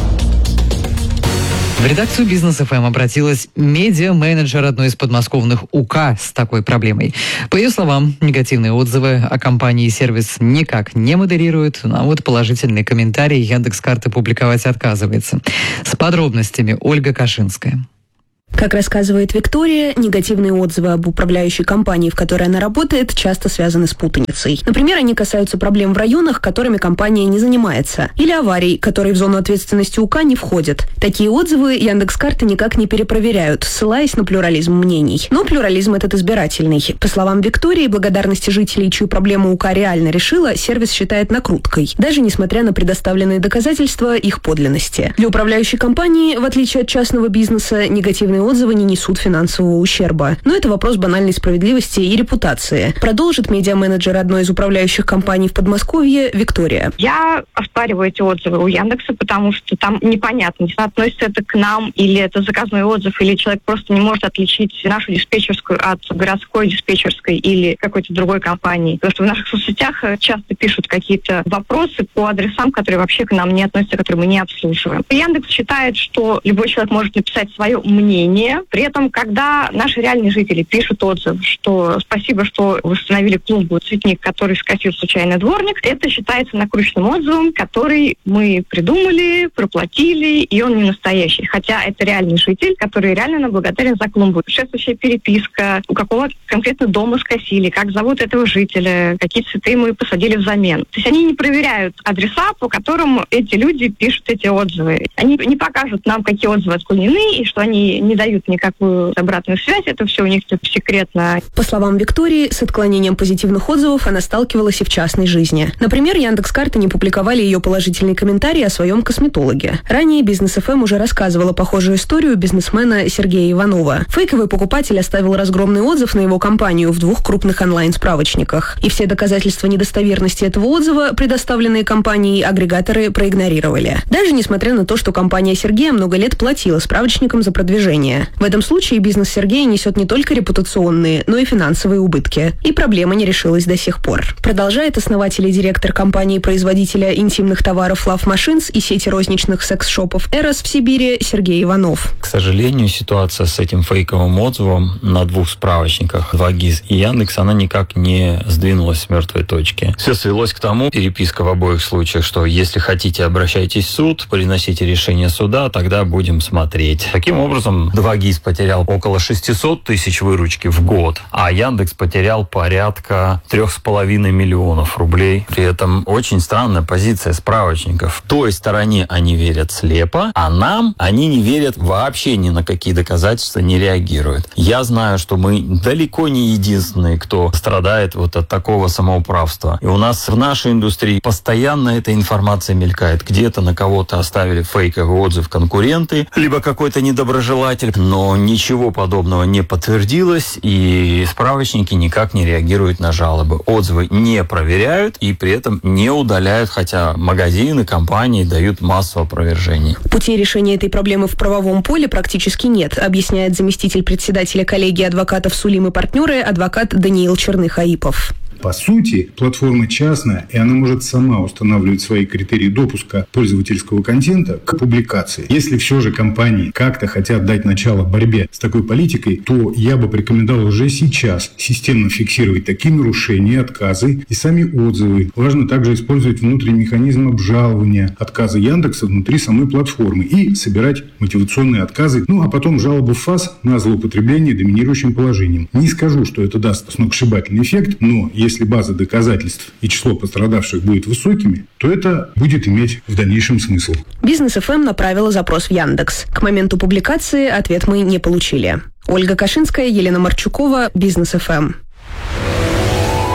[SPEAKER 18] В редакцию Бизнес эф эм обратилась медиа-менеджер одной из подмосковных УК с такой проблемой. По ее словам, негативные отзывы о компании сервис никак не модерирует, а вот положительные комментарии Яндекс.Карты публиковать отказывается. С подробностями Ольга Кашинская.
[SPEAKER 21] Как рассказывает Виктория, негативные отзывы об управляющей компании, в которой она работает, часто связаны с путаницей. Например, они касаются проблем в районах, которыми компания не занимается, или аварий, которые в зону ответственности УК не входят. Такие отзывы Яндекс.Карты никак не перепроверяют, ссылаясь на плюрализм мнений. Но плюрализм этот избирательный. По словам Виктории, благодарности жителей, чью проблему УК реально решила, сервис считает накруткой, даже несмотря на предоставленные доказательства их подлинности. Для управляющей компании, в отличие от частного бизнеса, негативные отзывы не несут финансового ущерба. Но это вопрос банальной справедливости и репутации. Продолжит медиа-менеджер одной из управляющих компаний в Подмосковье Виктория.
[SPEAKER 22] Я оспариваю эти отзывы у Яндекса, потому что там непонятно, относится это к нам, или это заказной отзыв, или человек просто не может отличить нашу диспетчерскую от городской диспетчерской или какой-то другой компании. Потому что в наших соцсетях часто пишут какие-то вопросы по адресам, которые вообще к нам не относятся, которые мы не обслуживаем. Яндекс считает, что любой человек может написать свое мнение. При этом, когда наши реальные жители пишут отзыв, что спасибо, что вы установили клумбу, цветник, который скосил случайный дворник, это считается накрученным отзывом, который мы придумали, проплатили, и он не настоящий. Хотя это реальный житель, который реально нам благодарен за клумбу. Предшествующая переписка, у какого конкретно дома скосили, как зовут этого жителя, какие цветы мы посадили взамен. То есть они не проверяют адреса, по которым эти люди пишут эти отзывы. Они не покажут нам, какие отзывы отклонены, и что они не дают никакую обратную связь, это все у них тут секретно.
[SPEAKER 21] По словам Виктории, с отклонением позитивных отзывов она сталкивалась и в частной жизни. Например, Яндекс.Карты не публиковали ее положительные комментарии о своем косметологе. Ранее Бизнес эф эм уже рассказывала похожую историю бизнесмена Сергея Иванова. Фейковый покупатель оставил разгромный отзыв на его компанию в двух крупных онлайн-справочниках. И все доказательства недостоверности этого отзыва, предоставленные компанией, агрегаторы проигнорировали. Даже несмотря на то, что компания Сергея много лет платила справочникам за продвижение. В этом случае бизнес Сергея несет не только репутационные, но и финансовые убытки. И проблема не решилась до сих пор. Продолжает основатель и директор компании-производителя интимных товаров Love Machines и сети розничных секс-шопов Эрос в Сибири Сергей Иванов.
[SPEAKER 23] К сожалению, ситуация с этим фейковым отзывом на двух справочниках, два ГИС и Яндекс, она никак не сдвинулась с мертвой точки. Все свелось к тому, переписка в обоих случаях, что если хотите, обращайтесь в суд, приносите решение суда, тогда будем смотреть. Таким образом, два ГИС потерял около шестьсот тысяч выручки в год, а Яндекс потерял порядка трех с половиной миллионов рублей. При этом очень странная позиция справочников. В той стороне они верят слепо, а нам они не верят вообще ни на какие доказательства, не реагируют. Я знаю, что мы далеко не единственные, кто страдает вот от такого самоуправства. И у нас в нашей индустрии постоянно эта информация мелькает. Где-то на кого-то оставили фейковый отзыв конкуренты, либо какой-то недоброжелатель. Но ничего подобного не подтвердилось, и справочники никак не реагируют на жалобы. Отзывы не проверяют и при этом не удаляют, хотя магазины, компании дают массу опровержений.
[SPEAKER 21] Путей решения этой проблемы в правовом поле практически нет, объясняет заместитель председателя коллегии адвокатов «Сулим и партнеры» адвокат Даниил Черных-Аипов.
[SPEAKER 24] По сути, платформа частная, и она может сама устанавливать свои критерии допуска пользовательского контента к публикации. Если все же компании как-то хотят дать начало борьбе с такой политикой, то я бы порекомендовал уже сейчас системно фиксировать такие нарушения, отказы и сами отзывы. Важно также использовать внутренний механизм обжалования отказа Яндекса внутри самой платформы и собирать мотивационные отказы, ну а потом жалобу в ФАС на злоупотребление доминирующим положением. Не скажу, что это даст сногсшибательный эффект, но если база доказательств и число пострадавших будет высокими, то это будет иметь в дальнейшем смысл.
[SPEAKER 21] Бизнес эф эм направила запрос в Яндекс. К моменту публикации ответ мы не получили. Ольга Кашинская, Елена Марчукова, Бизнес эф эм.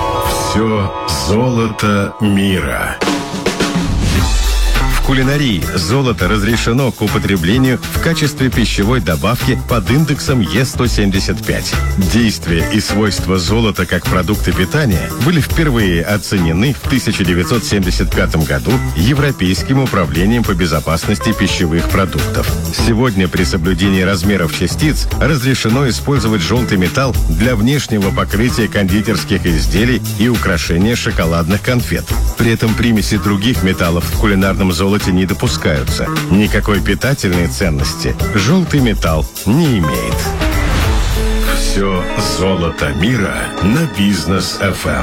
[SPEAKER 3] Все золото мира. В кулинарии золото разрешено к употреблению в качестве пищевой добавки под индексом Е сто семьдесят пять. Действие и свойства золота как продукта питания были впервые оценены в тысяча девятьсот семьдесят пятом году Европейским управлением по безопасности пищевых продуктов. Сегодня при соблюдении размеров частиц разрешено использовать желтый металл для внешнего покрытия кондитерских изделий и украшения шоколадных конфет. При этом примеси других металлов в кулинарном золоте не допускаются. Никакой питательной ценности желтый металл не имеет. Все золото мира на Бизнес эф эм.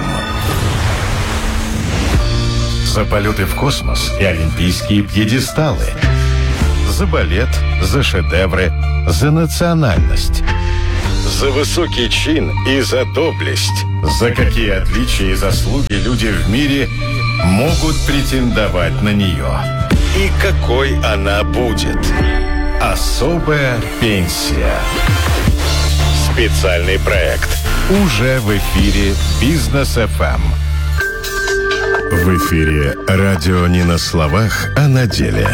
[SPEAKER 15] За полеты в космос и олимпийские пьедесталы. За балет, за шедевры, за национальность. За высокий чин и за доблесть. За какие отличия и заслуги люди в мире могут претендовать на нее. И какой она будет. Особая пенсия. Специальный проект. Уже в эфире Бизнес эф эм.
[SPEAKER 3] В эфире радио не на словах, а на деле.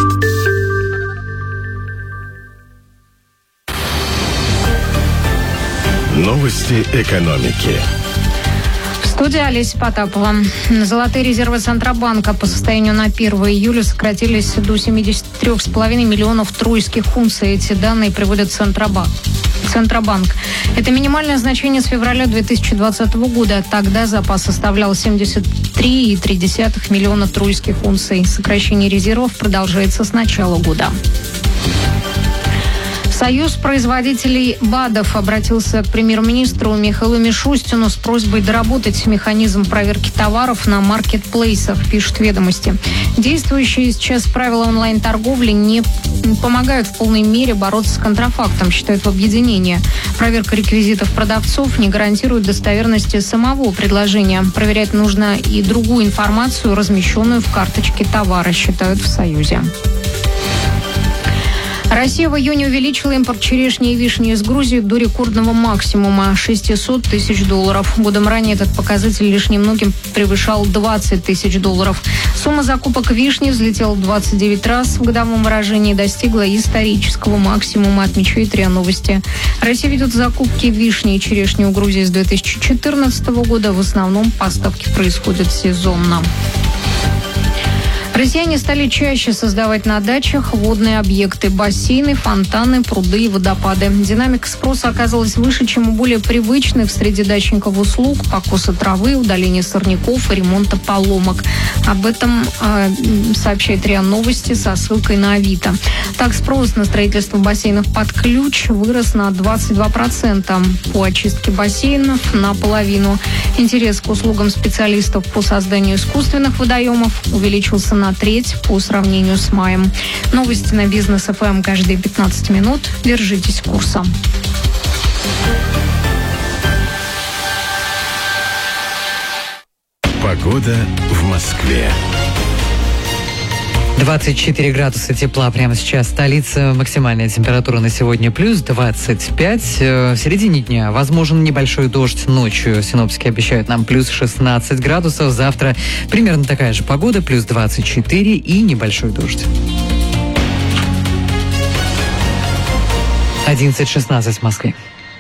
[SPEAKER 3] Новости экономики.
[SPEAKER 17] В студии Олеся Потапова. Золотые резервы Центробанка по состоянию на первое июля сократились до семьдесят три целых пять десятых миллионов тройских унций. Эти данные приводит Центробанк. Центробанк. Это минимальное значение с февраля две тысячи двадцатого года. Тогда запас составлял семьдесят три целых три десятых миллиона тройских унций. Сокращение резервов продолжается с начала года. Союз производителей БАДов обратился к премьер-министру Михаилу Мишустину с просьбой доработать механизм проверки товаров на маркетплейсах, пишут «Ведомости». Действующие сейчас правила онлайн-торговли не помогают в полной мере бороться с контрафактом, считают в объединении. Проверка реквизитов продавцов не гарантирует достоверности самого предложения. Проверять нужно и другую информацию, размещенную в карточке товара, считают в Союзе. Россия в июне увеличила импорт черешни и вишни из Грузии до рекордного максимума – шестьсот тысяч долларов. Годом ранее этот показатель лишь немногим превышал двадцать тысяч долларов. Сумма закупок вишни взлетела двадцать девять раз в годовом выражении и достигла исторического максимума, отмечает РИА Новости. Россия ведет закупки вишни и черешни у Грузии с две тысячи четырнадцатого года. В основном поставки происходят сезонно. Россияне стали чаще создавать на дачах водные объекты – бассейны, фонтаны, пруды и водопады. Динамика спроса оказалась выше, чем у более привычных среди дачников услуг – покоса травы, удаления сорняков и ремонта поломок. Об этом э, сообщает РИА Новости со ссылкой на Авито. Так, спрос на строительство бассейнов под ключ вырос на двадцать два процента, по очистке бассейнов – наполовину. Интерес к услугам специалистов по созданию искусственных водоемов увеличился на на треть по сравнению с маем. Новости на Бизнес эф эм каждые пятнадцать минут. Держитесь курса.
[SPEAKER 3] Погода в Москве.
[SPEAKER 18] двадцать четыре градуса тепла прямо сейчас. Столица. Максимальная температура на сегодня плюс двадцать пять. В середине дня возможен небольшой дождь. Ночью синоптики обещают нам плюс шестнадцать градусов. Завтра примерно такая же погода. Плюс двадцать четыре и небольшой дождь. одиннадцать шестнадцать в Москве.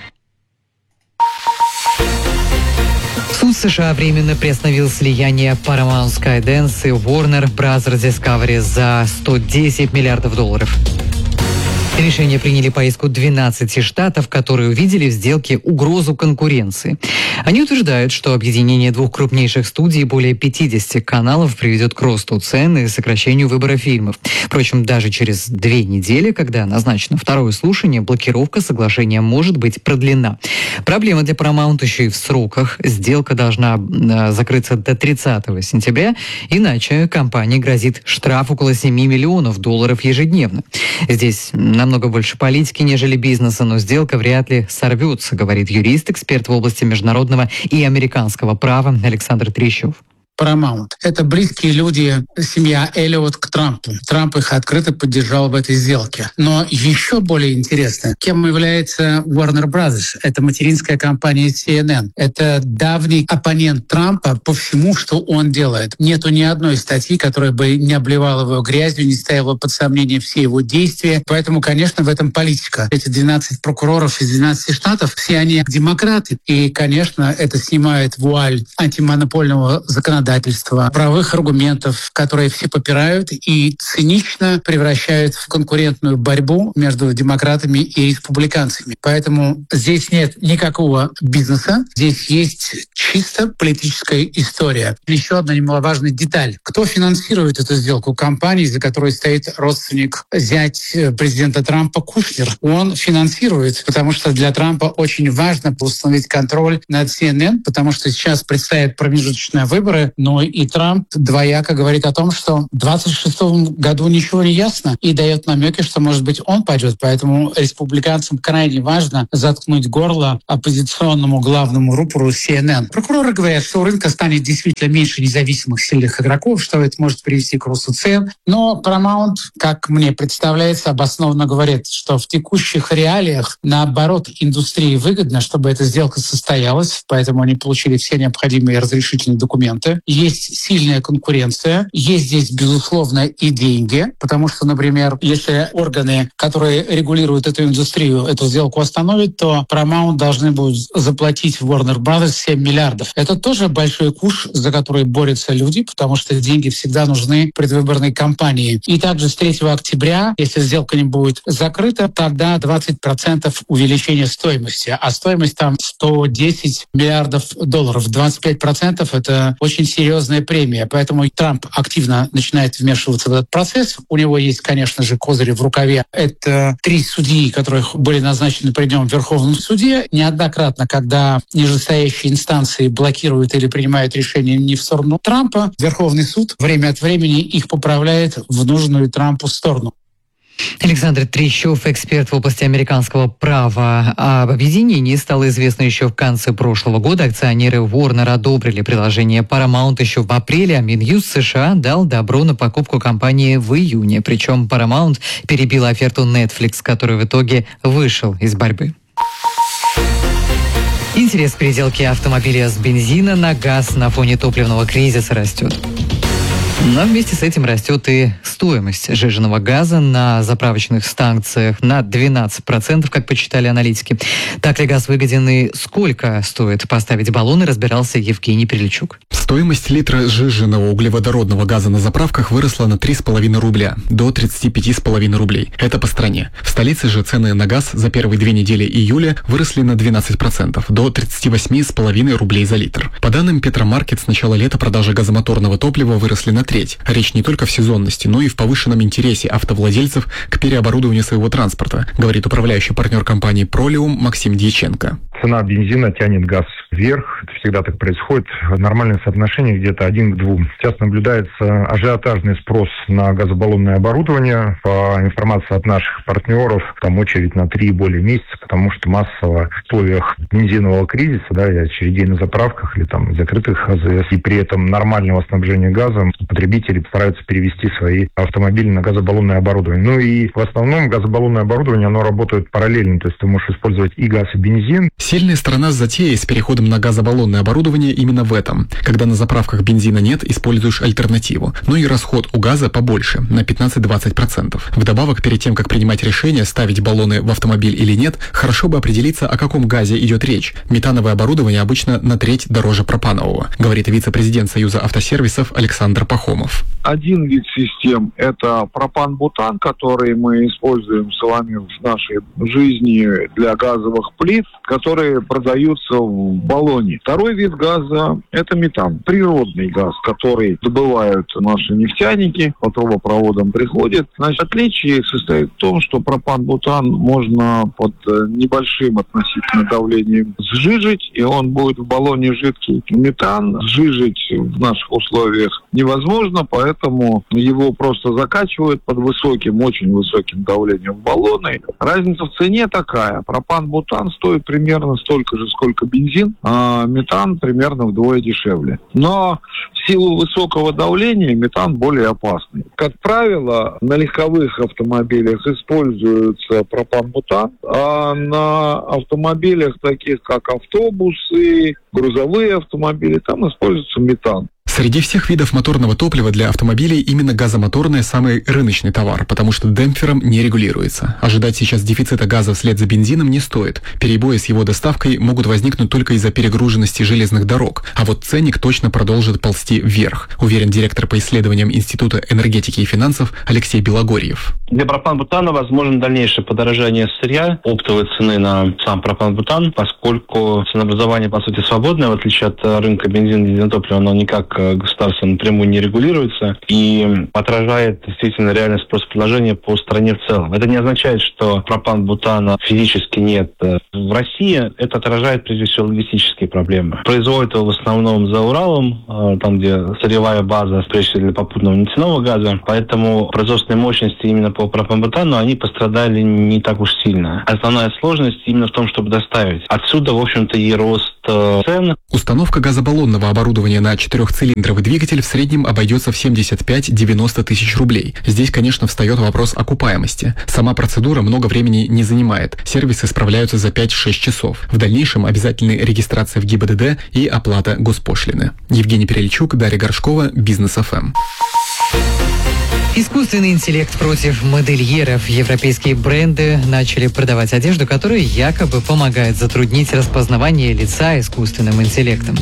[SPEAKER 18] Суд США временно приостановил слияние Paramount, Skydance и Warner Bros. Discovery за сто десять миллиардов долларов. Решение приняли по иску двенадцати штатов, которые увидели в сделке угрозу конкуренции. Они утверждают, что объединение двух крупнейших студий, более пятидесяти каналов, приведет к росту цен и сокращению выбора фильмов. Впрочем, даже через две недели, когда назначено второе слушание, блокировка соглашения может быть продлена. Проблема для Paramount еще и в сроках. Сделка должна э, закрыться до тридцатого сентября, иначе компании грозит штраф около семи миллионов долларов ежедневно. Здесь намного больше политики, нежели бизнеса, но сделка вряд ли сорвется, говорит юрист, эксперт в области международного и американского права Александр Трещев.
[SPEAKER 2] Paramount. Это близкие люди, семья Эллиот к Трампу. Трамп их открыто поддержал в этой сделке. Но еще более интересно, кем является Warner Brothers. Это материнская компания си эн эн. Это давний оппонент Трампа по всему, что он делает. Нету ни одной статьи, которая бы не обливала его грязью, не ставила под сомнение все его действия. Поэтому, конечно, в этом политика. Эти двенадцать прокуроров из двенадцати штатов, все они демократы. И, конечно, это снимает вуаль антимонопольного законодательства, правовых аргументов, которые все попирают и цинично превращают в конкурентную борьбу между демократами и республиканцами. Поэтому здесь нет никакого бизнеса, здесь есть чисто политическая история. Еще одна немаловажная деталь. Кто финансирует эту сделку? Компании, за которой стоит родственник, зять президента Трампа Кушнер. Он финансирует, потому что для Трампа очень важно установить контроль над си эн эн, потому что сейчас предстоят промежуточные выборы, но и Трамп двояко говорит о том, что в двадцать шестом году ничего не ясно, и дает намеки, что, может быть, он пойдет. Поэтому республиканцам крайне важно заткнуть горло оппозиционному главному рупору си эн эн. Прокуроры говорят, что у рынка станет действительно меньше независимых сильных игроков, что это может привести к росту цен. Но Paramount, как мне представляется, обоснованно говорит, что в текущих реалиях, наоборот, индустрии выгодно, чтобы эта сделка состоялась, поэтому они получили все необходимые разрешительные документы. Есть сильная конкуренция, есть здесь, безусловно, и деньги, потому что, например, если органы, которые регулируют эту индустрию, эту сделку остановят, то Paramount должны будут заплатить Warner Brothers семь миллиардов. Это тоже большой куш, за который борются люди, потому что деньги всегда нужны предвыборной кампании. И также с третьего октября, если сделка не будет закрыта, тогда двадцать процентов увеличения стоимости. А стоимость там сто десять миллиардов долларов. двадцать пять процентов — это очень серьезная премия. Поэтому Трамп активно начинает вмешиваться в этот процесс. У него есть, конечно же, козыри в рукаве. Это три судьи, которых были назначены при нем в Верховном суде. Неоднократно, когда нижестоящие инстанции блокируют или принимают решения не в сторону Трампа, Верховный суд время от времени их поправляет в нужную Трампу сторону.
[SPEAKER 18] Александр Трещев, эксперт в области американского права. Об объединении стало известно еще в конце прошлого года. Акционеры Warner одобрили предложение Paramount еще в апреле, а Минюст США дал добро на покупку компании в июне. Причем Paramount перебила оферту Netflix, который в итоге вышел из борьбы. Интерес к переделке автомобиля с бензина на газ на фоне топливного кризиса растет. Но вместе с этим растет и стоимость сжиженного газа на заправочных станциях на двенадцать процентов, как посчитали аналитики. Так ли газ выгоден и сколько стоит поставить баллоны, разбирался Евгений Перельчук.
[SPEAKER 4] Стоимость литра сжиженного углеводородного газа на заправках выросла на три с половиной рубля до тридцать пять с половиной рублей. Это по стране. В столице же цены на газ за первые две недели июля выросли на двенадцать процентов до тридцать восемь с половиной рублей за литр. По данным Петромаркет, с начала лета продажи газомоторного топлива выросли на треть. Речь не только в сезонности, но и в повышенном интересе автовладельцев к переоборудованию своего транспорта, говорит управляющий партнер компании «Пролиум» Максим Дьяченко.
[SPEAKER 11] Цена бензина тянет газ вверх. Это всегда так происходит. Нормальное соотношение где-то один к двум. Сейчас наблюдается ажиотажный спрос на газобаллонное оборудование. По информации от наших партнеров, там очередь на три и более месяца, потому что массово в условиях бензинового кризиса, да, и очередей на заправках или там закрытых АЗС, и при этом нормального снабжения газом, потребители стараются перевести свои автомобили на газобаллонное оборудование. Ну и в основном газобаллонное оборудование, оно работает параллельно, то есть ты можешь использовать и газ, и бензин.
[SPEAKER 4] Сильная сторона затеи с переходом на газобаллонное оборудование именно в этом. Когда на заправках бензина нет, используешь альтернативу. Но и расход у газа побольше, на пятнадцать-двадцать процентов. Вдобавок, перед тем, как принимать решение, ставить баллоны в автомобиль или нет, хорошо бы определиться, о каком газе идет речь. Метановое оборудование обычно на треть дороже пропанового, говорит вице-президент Союза автосервисов Александр Пахомов.
[SPEAKER 5] Один вид систем – это пропан-бутан, который мы используем с вами в нашей жизни для газовых плит, которые продаются в баллоне. Второй вид газа – это метан, природный газ, который добывают наши нефтяники, по трубопроводам приходит. Значит, отличие состоит в том, что пропан-бутан можно под небольшим относительно давлением сжижить, и он будет в баллоне жидкий. Метан сжижить в наших условиях невозможно, поэтому его просто закачивают под высоким, очень высоким давлением в баллоны. Разница в цене такая. Пропан-бутан стоит примерно примерно столько же, сколько бензин, а метан примерно вдвое дешевле. Но в силу высокого давления метан более опасный. Как правило, на легковых автомобилях используется пропан-бутан, а на автомобилях, таких как автобусы, грузовые автомобили, там используется метан.
[SPEAKER 4] Среди всех видов моторного топлива для автомобилей именно газомоторное самый рыночный товар, потому что демпфером не регулируется. Ожидать сейчас дефицита газа вслед за бензином не стоит. Перебои с его доставкой могут возникнуть только из-за перегруженности железных дорог, а вот ценник точно продолжит ползти вверх, уверен директор по исследованиям Института энергетики и финансов Алексей Белогорьев.
[SPEAKER 6] Для пропан-бутана возможно дальнейшее подорожание сырья, оптовой цены на сам пропан-бутан, поскольку ценообразование, по сути, свободное, в отличие от рынка бензина и дизельного топлива, оно никак государство напрямую не регулируется и отражает действительно реальный спрос предложения по стране в целом. Это не означает, что пропан-бутана физически нет в России. Это отражает, прежде всего, логистические проблемы. Производят его в основном за Уралом, там, где сырьевая база, прежде всего, для попутного нефтяного газа. Поэтому производственные мощности именно по пропан-бутану, они пострадали не так уж сильно. Основная сложность именно в том, чтобы доставить. Отсюда, в общем-то, и рост цен.
[SPEAKER 4] Установка газобаллонного оборудования на четырехцилиндровый двигатель в среднем обойдется в семьдесят пять - девяносто тысяч рублей. Здесь, конечно, встает вопрос окупаемости. Сама процедура много времени не занимает. Сервисы справляются за пять-шесть часов. В дальнейшем обязательны регистрация в ГИБДД и оплата госпошлины. Евгений Перельчук, Дарья Горшкова, Бизнес эф эм.
[SPEAKER 18] Искусственный интеллект против модельеров. Европейские бренды начали продавать одежду, которая якобы помогает затруднить распознавание лица искусственным интеллектом.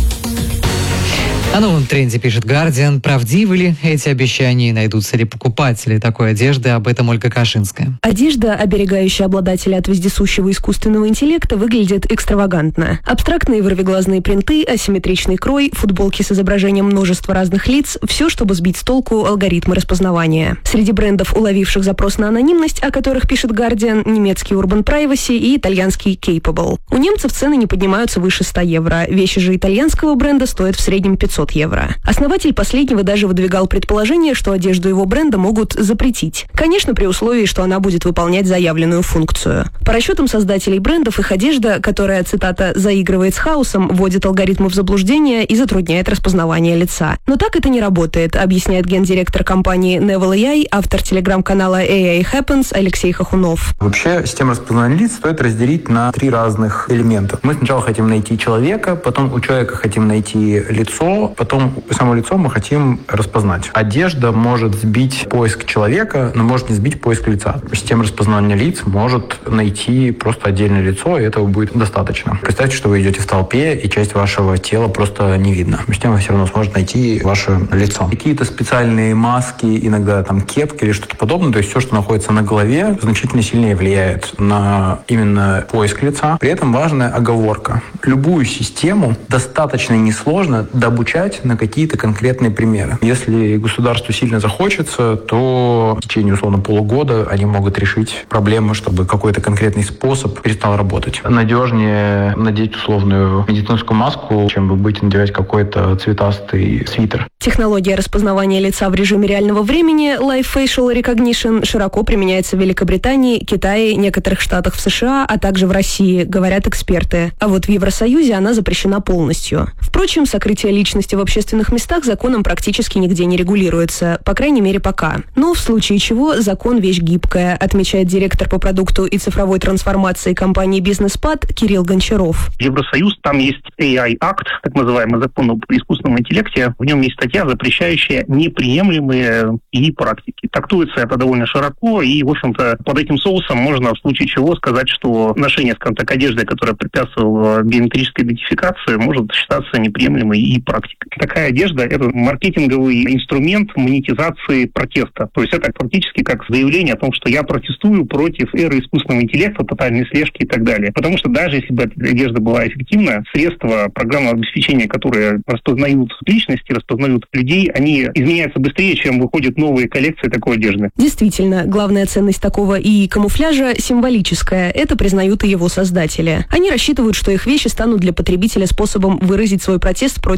[SPEAKER 18] О новом тренде пишет Guardian. Правдивы ли эти обещания и найдутся ли покупатели такой одежды? Об этом Ольга Кашинская.
[SPEAKER 21] Одежда, оберегающая обладателя от вездесущего искусственного интеллекта, выглядит экстравагантно. Абстрактные вырвиглазные принты, асимметричный крой, футболки с изображением множества разных лиц – все, чтобы сбить с толку алгоритмы распознавания. Среди брендов, уловивших запрос на анонимность, о которых пишет Guardian, немецкий Urban Privacy и итальянский Capable. У немцев цены не поднимаются выше ста евро. Вещи же итальянского бренда стоят в среднем пятьсот евро. Основатель последнего даже выдвигал предположение, что одежду его бренда могут запретить. Конечно, при условии, что она будет выполнять заявленную функцию. По расчетам создателей брендов, их одежда, которая, цитата, «заигрывает с хаосом», вводит алгоритмы в заблуждение и затрудняет распознавание лица. Но так это не работает, объясняет гендиректор компании Neville эй ай, автор телеграм-канала эй ай Happens Алексей Хохунов.
[SPEAKER 8] Вообще, систему распознавания лиц стоит разделить на три разных элемента. Мы сначала хотим найти человека, потом у человека хотим найти лицо, потом само лицо мы хотим распознать. Одежда может сбить поиск человека, но может не сбить поиск лица. Система распознавания лиц может найти просто отдельное лицо, и этого будет достаточно. Представьте, что вы идете в толпе, и часть вашего тела просто не видно. Система все равно сможет найти ваше лицо. Какие-то специальные маски, иногда там кепки или что-то подобное, то есть все, что находится на голове, значительно сильнее влияет на именно поиск лица. При этом важная оговорка. Любую систему достаточно несложно дообучать на какие-то конкретные примеры. Если государству сильно захочется, то в течение, условно, полугода они могут решить проблему, чтобы какой-то конкретный способ перестал работать. Надежнее надеть условную медицинскую маску, чем вы будете надевать какой-то цветастый свитер.
[SPEAKER 21] Технология распознавания лица в режиме реального времени Live Facial Recognition широко применяется в Великобритании, Китае, некоторых штатах в США, а также в России, говорят эксперты. А вот в Евросоюзе она запрещена полностью. Впрочем, сокрытие личности в общественных местах законом практически нигде не регулируется, по крайней мере пока. Но в случае чего закон вещь гибкая, отмечает директор по продукту и цифровой трансформации компании «Бизнеспад» Кирилл Гончаров.
[SPEAKER 9] Евросоюз, там есть эй ай-акт, так называемый закон об искусственном интеллекте. В нем есть статья, запрещающая неприемлемые и практики. Трактуется это довольно широко, и, в общем-то, под этим соусом можно в случае чего сказать, что ношение, скажем так, одежды, которая препятствовала биометрической идентификации, может считаться неприемлемой и практикой. Такая одежда – это маркетинговый инструмент монетизации протеста. То есть это фактически как заявление о том, что я протестую против эры искусственного интеллекта, тотальной слежки и так далее. Потому что даже если бы эта одежда была эффективна, средства программного обеспечения, которые распознают личности, распознают людей, они изменяются быстрее, чем выходят новые коллекции такой одежды.
[SPEAKER 21] Действительно, главная ценность такого ИИ камуфляжа символическая. Это признают и его создатели. Они рассчитывают, что их вещи станут для потребителя способом выразить свой протест против ИИ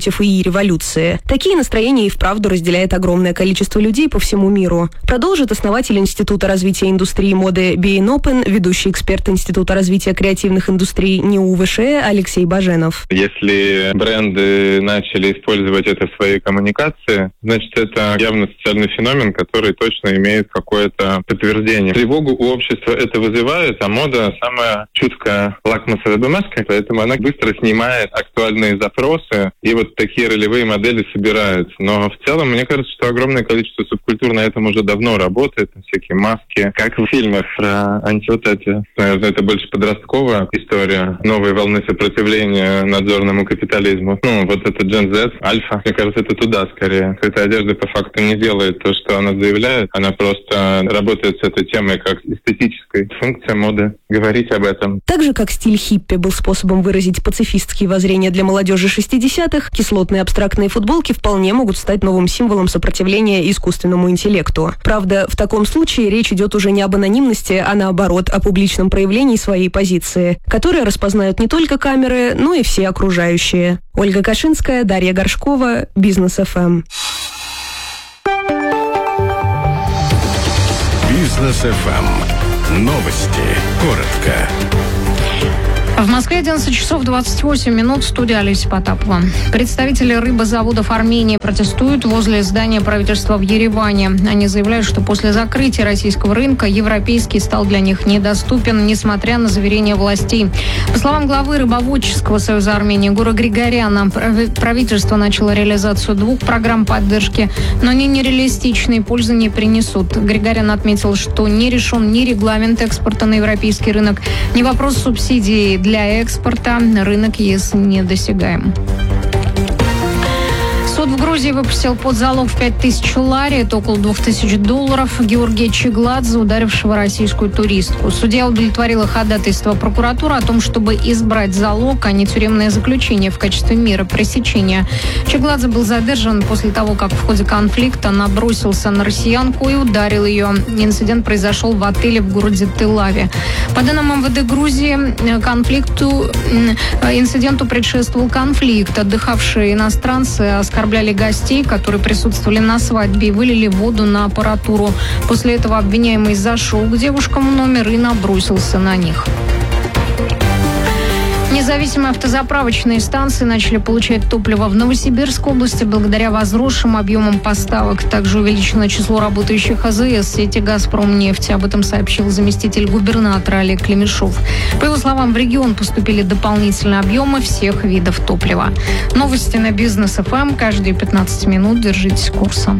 [SPEAKER 21] революции. Такие настроения и вправду разделяет огромное количество людей по всему миру. Продолжит основатель Института развития индустрии моды би эн Open, ведущий эксперт Института развития креативных индустрий НИУ ВШЭ Алексей Баженов.
[SPEAKER 1] Если бренды начали использовать это в своей коммуникации, значит, это явно социальный феномен, который точно имеет какое-то подтверждение. Тревогу у общества это вызывает, а мода самая чуткая лакмусовая бумажка, поэтому она быстро снимает актуальные запросы, и вот такие ролевые модели собираются. Но в целом, мне кажется, что огромное количество субкультур на этом уже давно работает, всякие маски, как в фильмах про антиутопию. Наверное, это больше подростковая история, новые волны сопротивления надзорному капитализму. Ну, вот это Gen Z, альфа, мне кажется, это туда скорее. Эта одежда по факту не делает то, что она заявляет, она просто работает с этой темой как эстетической. Функция моды — говорить об этом.
[SPEAKER 21] Так же, как стиль хиппи был способом выразить пацифистские воззрения для молодежи шестидесятых, кислотные абстрактные футболки вполне могут стать новым символом сопротивления искусственному интеллекту. Правда, в таком случае речь идет уже не об анонимности, а наоборот, о публичном проявлении своей позиции, которое распознают не только камеры, но и все окружающие. Ольга Кашинская, Дарья Горшкова, Бизнес эф эм.
[SPEAKER 15] Бизнес эф эм. Новости. Коротко.
[SPEAKER 17] В Москве одиннадцать часов двадцать восемь минут. Студия Олеся Потапова. Представители рыбозаводов Армении протестуют возле здания правительства в Ереване. Они заявляют, что после закрытия российского рынка европейский стал для них недоступен, несмотря на заверения властей. По словам главы Рыбоводческого союза Армении Гура Григоряна, правительство начало реализацию двух программ поддержки, но они нереалистичны и пользы не принесут. Григорян отметил, что не решен ни регламент экспорта на европейский рынок, ни вопрос субсидий для экспорта. Рынок ЕС недосягаем. Суд в Грузии выпустил под залог в пять тысяч лари, это около двух тысяч долларов, Георгия Чигладзе, ударившего российскую туристку. Судья удовлетворила ходатайство прокуратуры о том, чтобы избрать залог, а не тюремное заключение в качестве меры пресечения. Чигладзе был задержан после того, как в ходе конфликта набросился на россиянку и ударил ее. Инцидент произошел в отеле в городе Телаве. По данным эм вэ дэ Грузии, конфликту, инциденту предшествовал конфликт. Отдыхавшие иностранцы оскорбляли гостей, которые присутствовали на свадьбе, и вылили воду на аппаратуру. После этого обвиняемый зашел к девушкам в номер и набросился на них. Независимые автозаправочные станции начали получать топливо в Новосибирской области благодаря возросшим объемам поставок. Также увеличено число работающих а зэ эс сети «Газпромнефти». Об этом сообщил заместитель губернатора Олег Клемешов. По его словам, в регион поступили дополнительные объемы всех видов топлива. Новости на Бизнес эф эм. Каждые пятнадцать минут держитесь курса.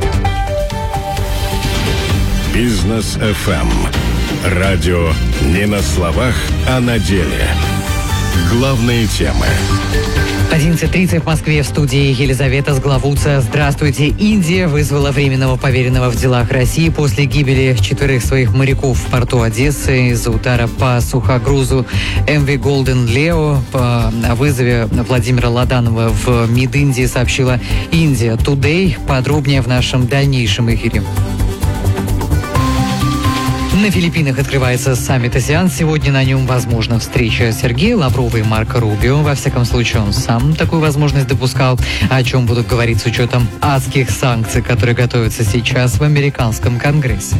[SPEAKER 15] Бизнес эф эм. Радио не на словах, а на деле. Главные темы.
[SPEAKER 18] одиннадцать тридцать в Москве, в студии Елизавета Сглавуца. Здравствуйте. Индия вызвала временного поверенного в делах России после гибели четверых своих моряков в порту Одессы из-за удара по сухогрузу эм ви Golden Leo. По вызове Владимира Ладанова в МИД Индии сообщила Индия Today. Подробнее в нашем дальнейшем эфире. На Филиппинах открывается саммит АСЕАН. Сегодня на нем возможна встреча Сергея Лаврова и Марко Рубио. Во всяком случае, он сам такую возможность допускал. О чем будут говорить с учетом адских санкций, которые готовятся сейчас в американском Конгрессе.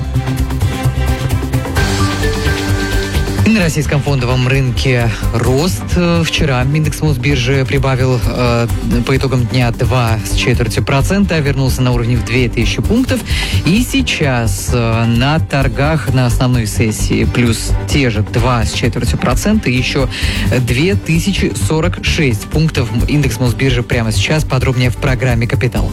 [SPEAKER 18] На российском фондовом рынке рост. Вчера индекс Мосбиржи прибавил э, по итогам дня два с четвертью процента, вернулся на уровне в две тысячи пунктов. И сейчас э, на торгах на основной сессии плюс те же два с четвертью процента, еще две тысячи сорок шесть пунктов. Индекс Мосбиржи прямо сейчас. Подробнее в программе «Капитал».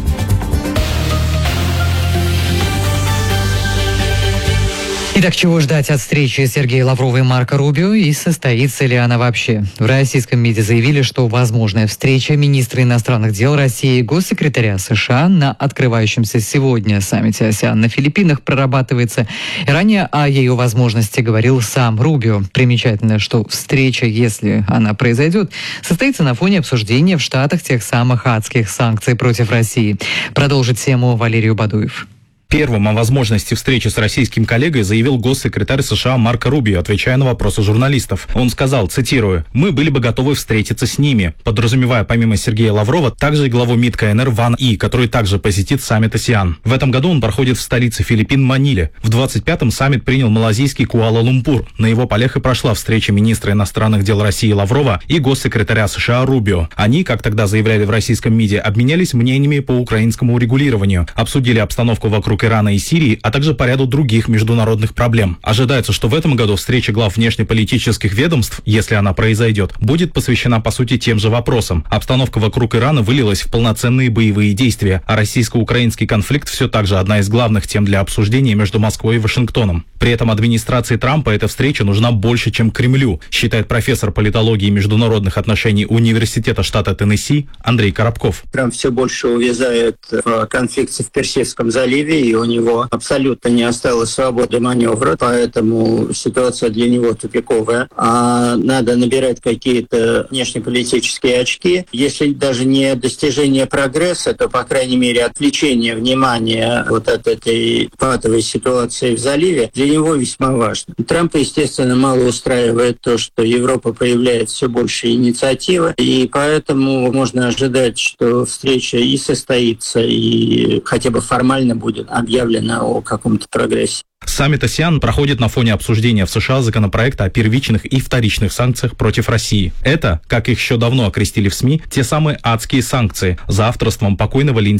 [SPEAKER 18] Итак, чего ждать от встречи Сергея Лаврова и Марко Рубио, и состоится ли она вообще? В российском МИДе заявили, что возможная встреча министра иностранных дел России и госсекретаря США на открывающемся сегодня саммите АСЕАН на Филиппинах прорабатывается. Ранее о ее возможности говорил сам Рубио. Примечательно, что встреча, если она произойдет, состоится на фоне обсуждения в Штатах тех самых адских санкций против России. Продолжит тему Валерий Бадуев.
[SPEAKER 10] Первым о возможности встречи с российским коллегой заявил госсекретарь США Марко Рубио, отвечая на вопросы журналистов. Он сказал, цитирую, «Мы были бы готовы встретиться с ними», подразумевая помимо Сергея Лаврова также и главу МИД КНР Ван И, который также посетит саммит АСЕАН. В этом году он проходит в столице Филиппин Маниле. В двадцать пятом саммит принял малазийский Куала-Лумпур. На его полях и прошла встреча министра иностранных дел России Лаврова и госсекретаря США Рубио. Они, как тогда заявляли в российском МИДе, обменялись мнениями по украинскому урегулированию, обсудили обстановку вокруг Ирана и Сирии, а также по ряду других международных проблем. Ожидается, что в этом году встреча глав внешнеполитических ведомств, если она произойдет, будет посвящена по сути тем же вопросам. Обстановка вокруг Ирана вылилась в полноценные боевые действия, а российско-украинский конфликт все так же одна из главных тем для обсуждения между Москвой и Вашингтоном. При этом администрации Трампа эта встреча нужна больше, чем Кремлю, считает профессор политологии и международных отношений Университета штата Теннесси Андрей Коробков.
[SPEAKER 12] Трамп все больше увязает в конфликте в Персидском заливе, и у него абсолютно не осталось свободы маневра, поэтому ситуация для него тупиковая. А надо набирать какие-то внешнеполитические очки. Если даже не достижение прогресса, то, по крайней мере, отвлечение внимания вот от этой патовой ситуации в заливе для него весьма важно. Трампа, естественно, мало устраивает то, что Европа проявляет все больше инициативы, и поэтому можно ожидать, что встреча и состоится, и хотя бы формально будет объявлено о каком-то прогрессе.
[SPEAKER 10] Саммит АСЕАН проходит на фоне обсуждения в США законопроекта о первичных и вторичных санкциях против России. Это, как их еще давно окрестили в СМИ, те самые адские санкции за авторством покойного Линдси